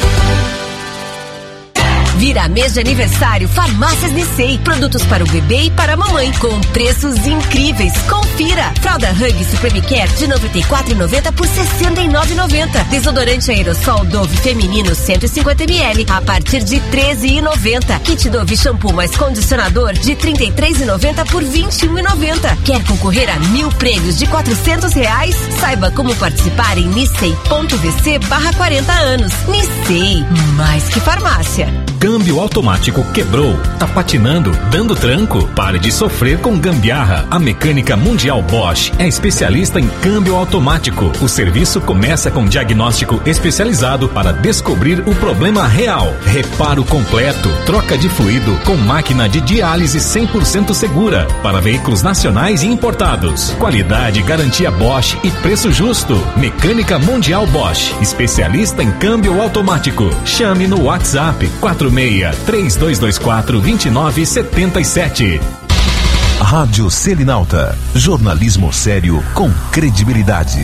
Vira mês de aniversário Farmácias Nissei. Produtos para o bebê e para a mamãe com preços incríveis. Confira. Fralda Hug Supreme Care de noventa e quatro reais e noventa centavos por sessenta e nove reais e noventa centavos. Desodorante aerossol Dove Feminino cento e cinquenta mililitros a partir de treze reais e noventa centavos. Kit Dove Shampoo mais condicionador de trinta e três reais e noventa centavos por vinte e um reais e noventa centavos. Quer concorrer a mil prêmios de quatrocentos reais? Saiba como participar em nissei.vc barra quarenta anos. Nissei, mais que farmácia. Câmbio automático quebrou, tá patinando, dando tranco? Pare de sofrer com gambiarra. A Mecânica Mundial Bosch é especialista em câmbio automático. O serviço começa com diagnóstico especializado para descobrir o problema real. Reparo completo, troca de fluido com máquina de diálise cem por cento segura para veículos nacionais e importados. Qualidade, garantia Bosch e preço justo. Mecânica Mundial Bosch, especialista em câmbio automático. Chame no WhatsApp quatro seis, três dois dois quatro, dois nove sete sete. Rádio Selinalta, jornalismo sério com credibilidade.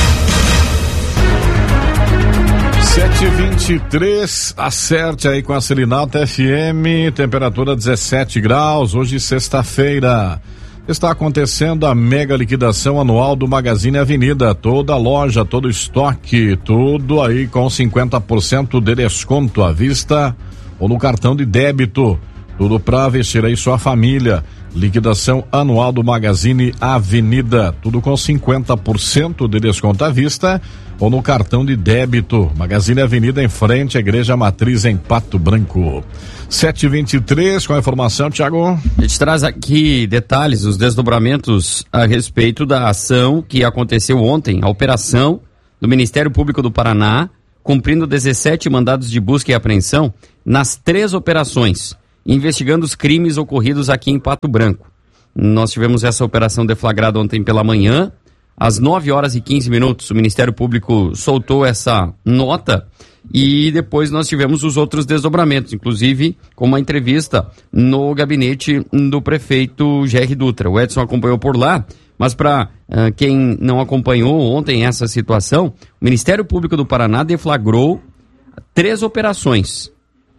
sete e vinte e três, acerte aí com a Selinalta F M, temperatura dezessete graus, hoje sexta-feira. Está acontecendo a mega liquidação anual do Magazine Avenida. Toda loja, todo estoque, tudo aí com cinquenta por cento de desconto à vista ou no cartão de débito. Tudo para vestir aí sua família. Liquidação anual do Magazine Avenida. Tudo com cinquenta por cento de desconto à vista ou no cartão de débito. Magazine Avenida em frente à Igreja Matriz em Pato Branco. sete e vinte e três, com a informação, Thiago. A gente traz aqui detalhes, os desdobramentos a respeito da ação que aconteceu ontem, a operação do Ministério Público do Paraná, cumprindo dezessete mandados de busca e apreensão nas três operações, investigando os crimes ocorridos aqui em Pato Branco. Nós tivemos essa operação deflagrada ontem pela manhã, às nove horas e quinze minutos, o Ministério Público soltou essa nota e depois nós tivemos os outros desdobramentos, inclusive com uma entrevista no gabinete do prefeito G R Dutra. O Edson acompanhou por lá, mas para uh, quem não acompanhou ontem essa situação, o Ministério Público do Paraná deflagrou três operações.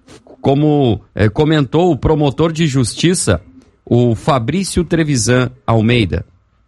Como eh, comentou o promotor de justiça, o Fabrício Trevisan Almeida.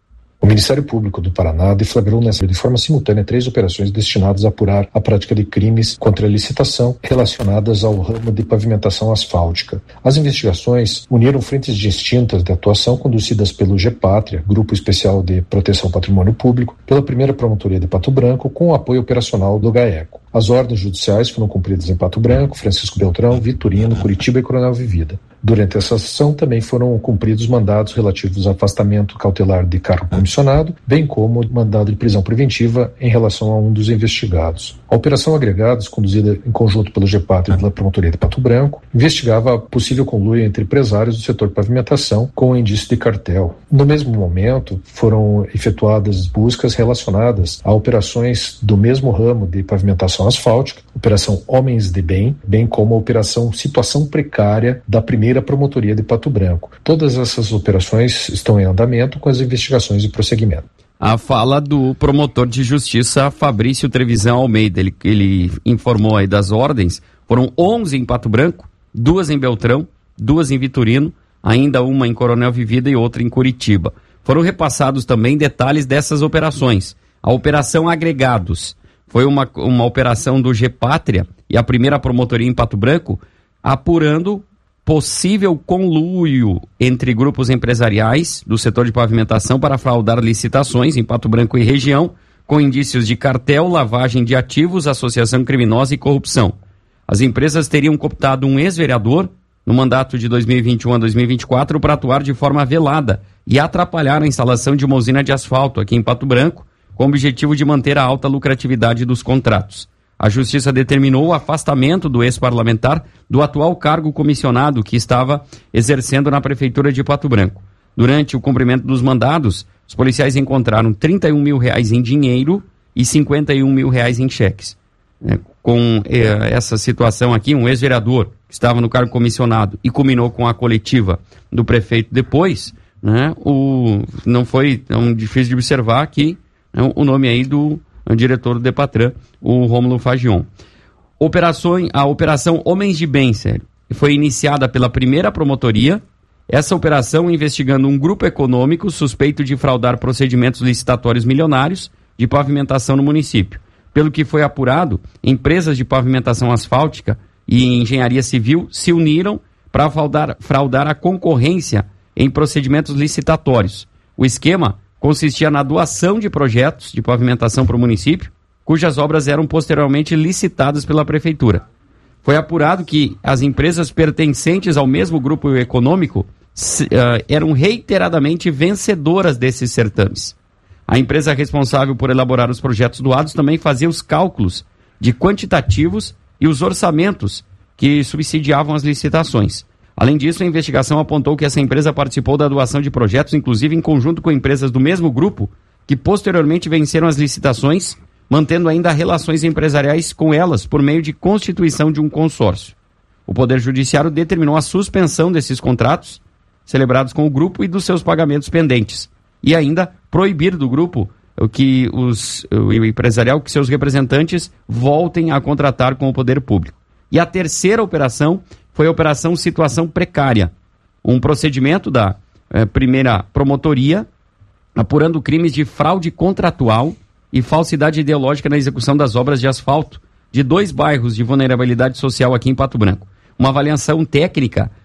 O Ministério Público do Paraná deflagrou nessa de forma simultânea três operações destinadas a apurar a prática de crimes contra a licitação relacionadas ao ramo de pavimentação asfáltica. As investigações uniram frentes distintas de atuação conduzidas pelo GEPátria, Grupo Especial de Proteção ao Patrimônio Público, pela primeira Promotoria de Pato Branco, com o apoio operacional do GAECO. As ordens judiciais foram cumpridas em Pato Branco, Francisco Beltrão, Vitorino, Curitiba e Coronel Vivida. Durante essa sessão também foram cumpridos mandados relativos ao afastamento cautelar de cargo comissionado, bem como mandado de prisão preventiva em relação a um dos investigados. A operação Agregados, conduzida em conjunto pelo GEPátria e pela Promotoria de Pato Branco, investigava possível conluio entre empresários do setor de pavimentação com indício de cartel. No mesmo momento, foram efetuadas buscas relacionadas a operações do mesmo ramo de pavimentação asfáltica, Operação Homens de Bem, bem como a Operação Situação Precária da primeira Promotoria de Pato Branco. Todas essas operações estão em andamento com as investigações de prosseguimento. A fala do promotor de justiça Fabrício Trevisan Almeida, ele, ele informou aí das ordens, foram onze em Pato Branco, duas em Beltrão, duas em Vitorino, ainda uma em Coronel Vivida e outra em Curitiba. Foram repassados também detalhes dessas operações. A Operação Agregados foi uma, uma operação do GEPátria e a primeira promotoria em Pato Branco, apurando possível conluio entre grupos empresariais do setor de pavimentação para fraudar licitações em Pato Branco e região, com indícios de cartel, lavagem de ativos, associação criminosa e corrupção. As empresas teriam cooptado um ex-vereador no mandato de dois mil e vinte e um a dois mil e vinte e quatro para atuar de forma velada e atrapalhar a instalação de uma usina de asfalto aqui em Pato Branco, com o objetivo de manter a alta lucratividade dos contratos. A Justiça determinou o afastamento do ex-parlamentar do atual cargo comissionado que estava exercendo na Prefeitura de Pato Branco. Durante o cumprimento dos mandados, os policiais encontraram trinta e um mil reais em dinheiro e cinquenta e um mil reais em cheques. É, com é, essa situação aqui, um ex-vereador que estava no cargo comissionado e culminou com a coletiva do prefeito depois, né, o, não foi tão difícil de observar que é, o nome aí do o diretor do Depatran, o Rômulo Fagion. Operações, a Operação Homens de Bem, sério, foi iniciada pela primeira promotoria. Essa operação investigando um grupo econômico suspeito de fraudar procedimentos licitatórios milionários de pavimentação no município. Pelo que foi apurado, empresas de pavimentação asfáltica e engenharia civil se uniram para fraudar, fraudar a concorrência em procedimentos licitatórios. O esquema consistia na doação de projetos de pavimentação para o município, cujas obras eram posteriormente licitadas pela Prefeitura. Foi apurado que as empresas pertencentes ao mesmo grupo econômico se, uh, eram reiteradamente vencedoras desses certames. A empresa responsável por elaborar os projetos doados também fazia os cálculos de quantitativos e os orçamentos que subsidiavam as licitações. Além disso, a investigação apontou que essa empresa participou da doação de projetos, inclusive em conjunto com empresas do mesmo grupo, que posteriormente venceram as licitações, mantendo ainda relações empresariais com elas por meio de constituição de um consórcio. O Poder Judiciário determinou a suspensão desses contratos celebrados com o grupo e dos seus pagamentos pendentes, e ainda proibir do grupo o que os, o empresarial que seus representantes voltem a contratar com o poder público. E a terceira operação foi a Operação Situação Precária, um procedimento da eh, primeira promotoria apurando crimes de fraude contratual e falsidade ideológica na execução das obras de asfalto de dois bairros de vulnerabilidade social aqui em Pato Branco. Uma avaliação técnica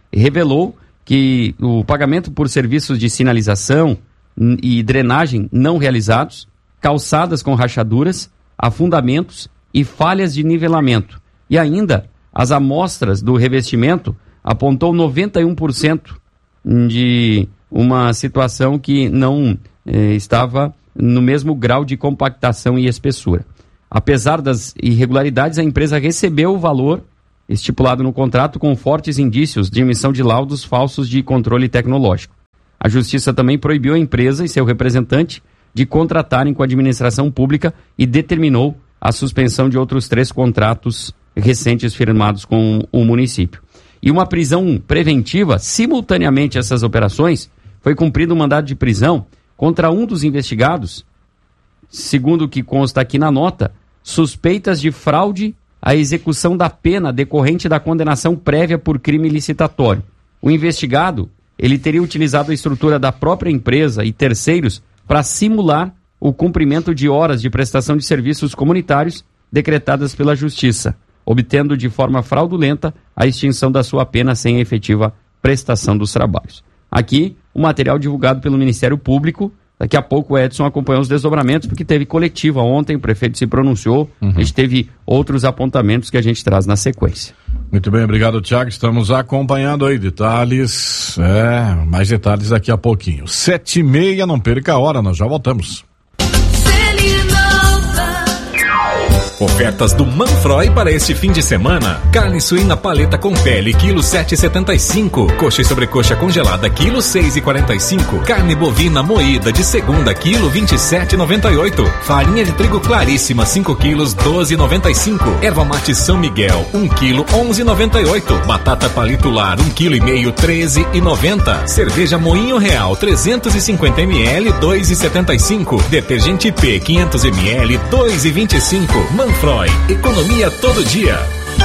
revelou que o pagamento por serviços de sinalização e drenagem não realizados, calçadas com rachaduras, afundamentos e falhas de nivelamento. E ainda, as amostras do revestimento apontou noventa e um por cento de uma situação que não eh, estava no mesmo grau de compactação e espessura. Apesar das irregularidades, a empresa recebeu o valor estipulado no contrato com fortes indícios de emissão de laudos falsos de controle tecnológico. A Justiça também proibiu a empresa e seu representante de contratarem com a administração pública e determinou a suspensão de outros três contratos recentes firmados com o município. E uma prisão preventiva, simultaneamente a essas operações, foi cumprido um mandado de prisão contra um dos investigados, segundo o que consta aqui na nota, suspeitas de fraude à execução da pena decorrente da condenação prévia por crime licitatório. O investigado, ele teria utilizado a estrutura da própria empresa e terceiros para simular o cumprimento de horas de prestação de serviços comunitários decretadas pela Justiça, obtendo de forma fraudulenta a extinção da sua pena sem a efetiva prestação dos trabalhos. Aqui, o material divulgado pelo Ministério Público. Daqui a pouco o Edson acompanhou os desdobramentos, porque teve coletiva ontem, o prefeito se pronunciou, uhum. A gente teve outros apontamentos que a gente traz na sequência. Muito bem, obrigado, Tiago. Estamos acompanhando aí detalhes, é, mais detalhes daqui a pouquinho. Sete e meia, não perca a hora, nós já voltamos. Ofertas do Manfroy para este fim de semana. Carne suína paleta com pele, quilo sete e setenta e cinco. Coxa e sobrecoxa congelada, quilo seis e quarenta e cinco. Carne bovina moída de segunda, quilo vinte e sete e noventa e oito. Farinha de trigo claríssima, cinco quilos, doze e noventa e cinco. Erva mate São Miguel, um quilo, onze e noventa e oito. Batata palito lar, um quilo e meio, treze e noventa. Cerveja Moinho Real, trezentos e cinquenta mililitros, dois e setenta e cinco. Detergente P, quinhentos mililitros, dois e vinte e cinco. Manfroy, economia todo dia.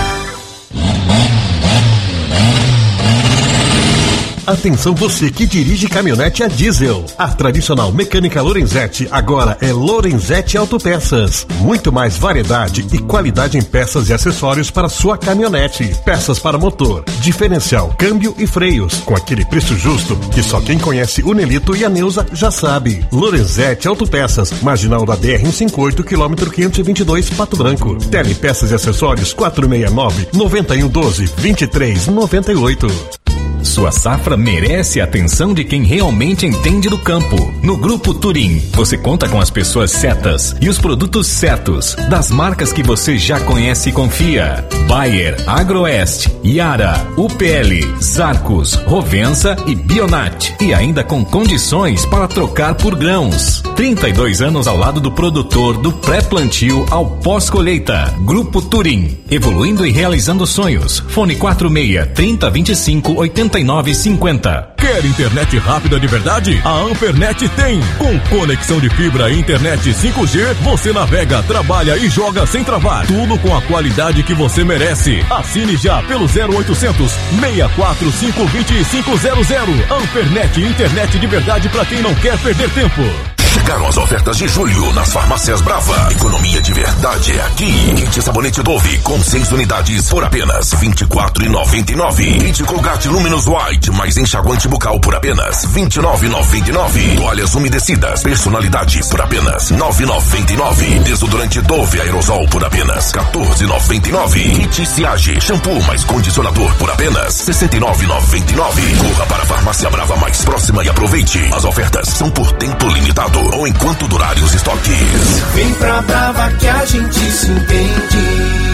Atenção você que dirige caminhonete a diesel. A tradicional mecânica Lorenzetti agora é Lorenzetti Autopeças. Muito mais variedade e qualidade em peças e acessórios para sua caminhonete. Peças para motor, diferencial, câmbio e freios. Com aquele preço justo que só quem conhece o Nelito e a Neuza já sabe. Lorenzetti Autopeças, marginal da B R cento e cinquenta e oito, quilômetro quinhentos e vinte e dois, Pato Branco. Telepeças e acessórios quatro seis nove, nove um um doze, vinte e três noventa e oito. Sua safra merece a atenção de quem realmente entende do campo. No Grupo Turim, você conta com as pessoas certas e os produtos certos, das marcas que você já conhece e confia. Bayer, Agroeste, Yara, U P L, Zarcos, Rovensa e Bionat. E ainda com condições para trocar por grãos. trinta e dois anos ao lado do produtor, do pré-plantio ao pós-colheita. Grupo Turim, evoluindo e realizando sonhos. Fone quatro seis, trinta, vinte e cinco, oitenta e nove cinquenta. Quer internet rápida de verdade? A Ampernet tem. Com conexão de fibra e internet cinco G, você navega, trabalha e joga sem travar. Tudo com a qualidade que você merece. Assine já pelo zero oitocentos, seis quatro cinco, dois cinco zero zero. Ampernet, internet de verdade para quem não quer perder tempo. Chegaram as ofertas de julho nas farmácias Brava. Economia de verdade é aqui. Kit sabonete Dove com seis unidades por apenas vinte e quatro reais e noventa e nove centavos. Kit Colgate Luminous White mais enxaguante bucal por apenas vinte e nove reais e noventa e nove centavos. Toalhas umedecidas personalidade por apenas nove reais e noventa e nove centavos. Desodorante Dove Aerosol por apenas quatorze reais e noventa e nove centavos. Kit Siage shampoo mais condicionador por apenas sessenta e nove reais e noventa e nove centavos. Corra para a farmácia Brava mais próxima e aproveite. As ofertas são por tempo limitado ou enquanto durarem os estoques. Vem pra Brava que a gente se entende.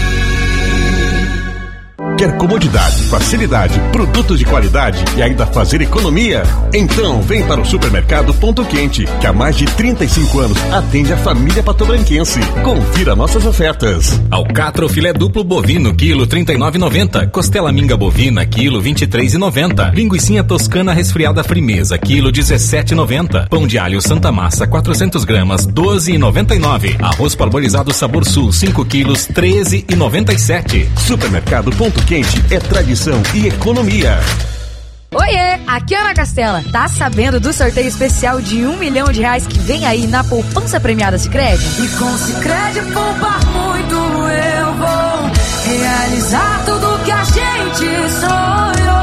Quer comodidade, facilidade, produtos de qualidade e ainda fazer economia? Então vem para o Supermercado Ponto Quente, que há mais de trinta e cinco anos atende a família patobranquense. Confira nossas ofertas. Alcatra filé duplo bovino, quilo trinta e nove reais e noventa centavos. Costela minga bovina, quilo vinte e três reais e noventa centavos. Linguicinha toscana resfriada frimeza, quilo dezessete reais e noventa centavos. Pão de alho Santa Massa, quatrocentas gramas, doze reais e noventa e nove centavos. Arroz parbolizado Sabor Sul, cinco quilos, treze reais e noventa e sete centavos. Supermercado Ponto Quente é tradição e economia. Oiê, aqui é Ana Castela. Tá sabendo do sorteio especial de um milhão de reais que vem aí na poupança premiada Sicredi? E com Sicredi poupar muito eu vou realizar tudo que a gente sonhou.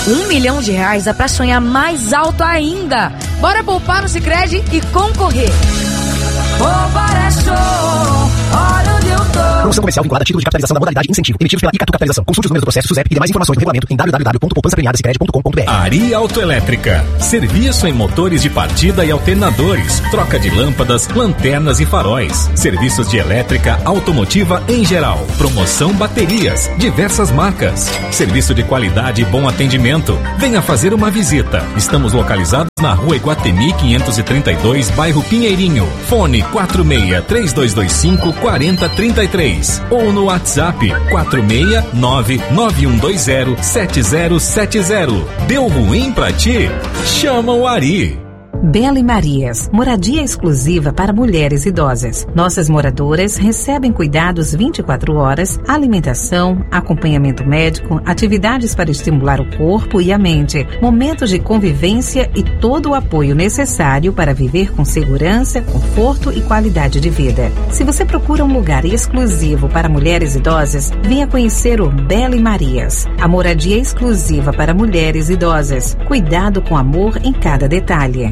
Um milhão de reais dá pra sonhar mais alto ainda. Bora poupar no Sicredi e concorrer. Poupar é show, olha onde eu tô. Promoção comercial vinculada a título de capitalização da modalidade incentivo, emitidos pela Icatu Capitalização. Consulte os números do processo SUSEP e demais informações no regulamento em w w w ponto poupança premiada sicredi ponto com ponto b r. Ari Autoelétrica. Serviço em motores de partida e alternadores. Troca de lâmpadas, lanternas e faróis. Serviços de elétrica automotiva em geral. Promoção baterias. Diversas marcas. Serviço de qualidade e bom atendimento. Venha fazer uma visita. Estamos localizados na rua Iguatemi quinhentos e trinta e dois, bairro Pinheirinho. Fone quatro seis três dois dois cinco quatro zero três três ou no WhatsApp quatro seis nove nove um dois zero sete zero sete zero. Deu ruim pra ti? Chama o Ari. Bela e Marias, moradia exclusiva para mulheres idosas. Nossas moradoras recebem cuidados vinte e quatro horas, alimentação, acompanhamento médico, atividades para estimular o corpo e a mente, momentos de convivência e todo o apoio necessário para viver com segurança, conforto e qualidade de vida. Se você procura um lugar exclusivo para mulheres idosas, venha conhecer o Bela e Marias, a moradia exclusiva para mulheres idosas. Cuidado com amor em cada detalhe.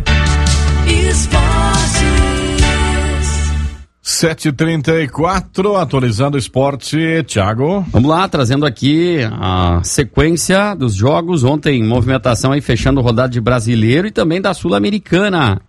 sete e trinta e quatro, atualizando o esporte, Thiago. Vamos lá, trazendo aqui a sequência dos jogos. Ontem, movimentação aí, fechando rodada de Brasileiro e também da Sul-Americana.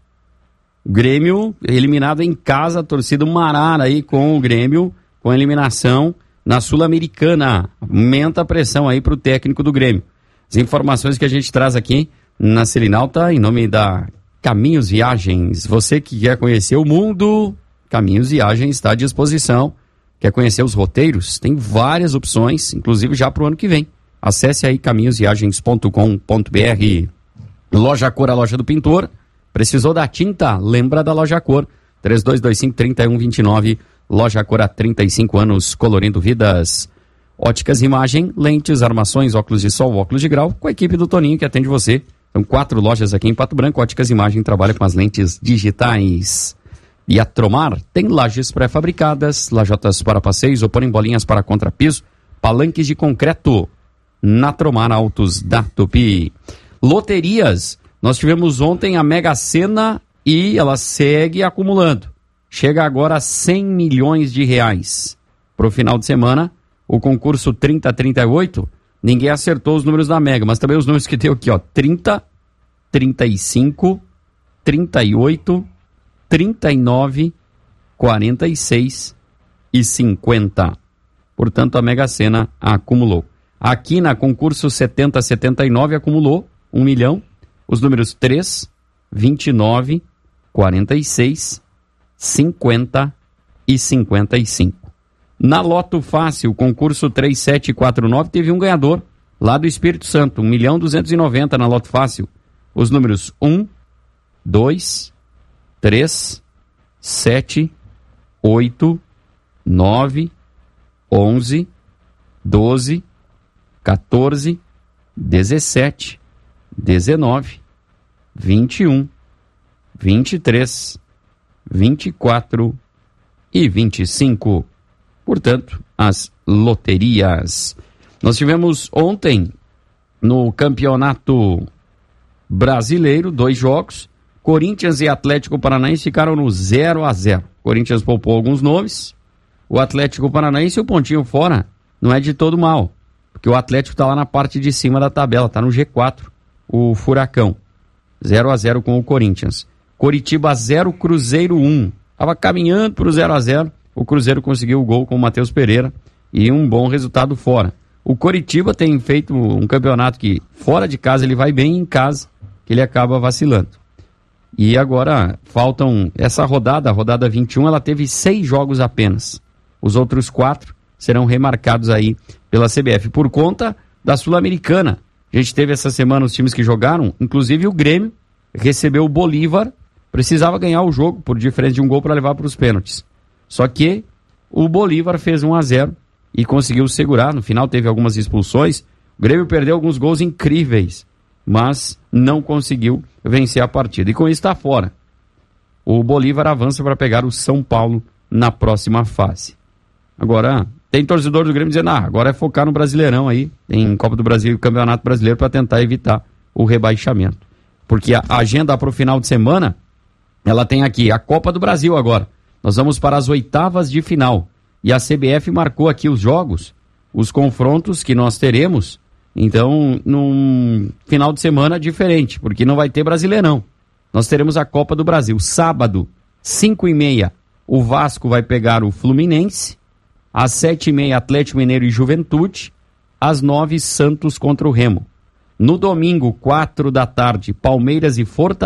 Grêmio eliminado em casa, torcida Marara aí com o Grêmio, com eliminação na Sul-Americana. Aumenta a pressão aí pro técnico do Grêmio. As informações que a gente traz aqui na Selinalta, em nome da Caminhos Viagens. Você que quer conhecer o mundo, Caminhos Viagens está à disposição. Quer conhecer os roteiros? Tem várias opções, inclusive já para o ano que vem. Acesse aí caminhos viagens ponto com ponto b r. Loja Cor, a loja do pintor. Precisou da tinta? Lembra da Loja Cor. três dois dois cinco, três um dois nove. Loja Cor há trinta e cinco anos, colorindo vidas. Óticas Imagem, lentes, armações, óculos de sol, óculos de grau, com a equipe do Toninho que atende você. São quatro lojas aqui em Pato Branco. Óticas Imagem trabalha com as lentes digitais. E a Tromar tem lajes pré-fabricadas, lajotas para passeios, oporem bolinhas para contrapiso, palanques de concreto. Na Tromar Autos da Tupi. Loterias. Nós tivemos ontem a Mega Sena e ela segue acumulando. Chega agora a cem milhões de reais. Para o final de semana, o concurso trinta trinta e oito... Ninguém acertou os números da Mega, mas também os números que deu aqui, ó. trinta, trinta e cinco, trinta e oito, trinta e nove, quarenta e seis e cinquenta. Portanto, a Mega Sena acumulou. Aqui na concurso setenta setenta e nove acumulou um milhão. Os números três, vinte e nove, quarenta e seis, cinquenta e cinquenta e cinco. Na Loto Fácil, concurso três sete quatro nove, teve um ganhador lá do Espírito Santo, um milhão duzentos e noventa na Loto Fácil. Os números um, dois, três, sete, oito, nove, onze, doze, quatorze, dezessete, dezenove, vinte e um, vinte e três, vinte e quatro e vinte e cinco. Portanto, as loterias. Nós tivemos ontem, no Campeonato Brasileiro, dois jogos. Corinthians e Atlético Paranaense ficaram no zero a zero. Corinthians poupou alguns nomes. O Atlético Paranaense, o pontinho fora, não é de todo mal. Porque o Atlético está lá na parte de cima da tabela, está no G quatro, o Furacão. zero a zero com o Corinthians. Coritiba zero, Cruzeiro um. Estava caminhando para o zero a zero. O Cruzeiro conseguiu o gol com o Matheus Pereira e um bom resultado fora. O Coritiba tem feito um campeonato que fora de casa ele vai bem, em casa que ele acaba vacilando. E agora faltam essa rodada, a rodada vinte e um, ela teve seis jogos apenas. Os outros quatro serão remarcados aí pela C B F por conta da Sul-Americana. A gente teve essa semana os times que jogaram, inclusive o Grêmio recebeu o Bolívar, precisava ganhar o jogo por diferença de um gol para levar para os pênaltis. Só que o Bolívar fez um a zero e conseguiu segurar. No final teve algumas expulsões. O Grêmio perdeu alguns gols incríveis, mas não conseguiu vencer a partida. E com isso está fora. O Bolívar avança para pegar o São Paulo na próxima fase. Agora, tem torcedor do Grêmio dizendo, ah, agora é focar no Brasileirão aí, em Copa do Brasil e Campeonato Brasileiro para tentar evitar o rebaixamento. Porque a agenda para o final de semana, ela tem aqui a Copa do Brasil agora. Nós vamos para as oitavas de final. E a C B F marcou aqui os jogos, os confrontos que nós teremos. Então, num final de semana diferente, porque não vai ter Brasileirão. Nós teremos a Copa do Brasil. Sábado, cinco e meia, o Vasco vai pegar o Fluminense. Às sete e meia, Atlético Mineiro e Juventude. Às nove, Santos contra o Remo. No domingo, quatro da tarde, Palmeiras e Fortaleza.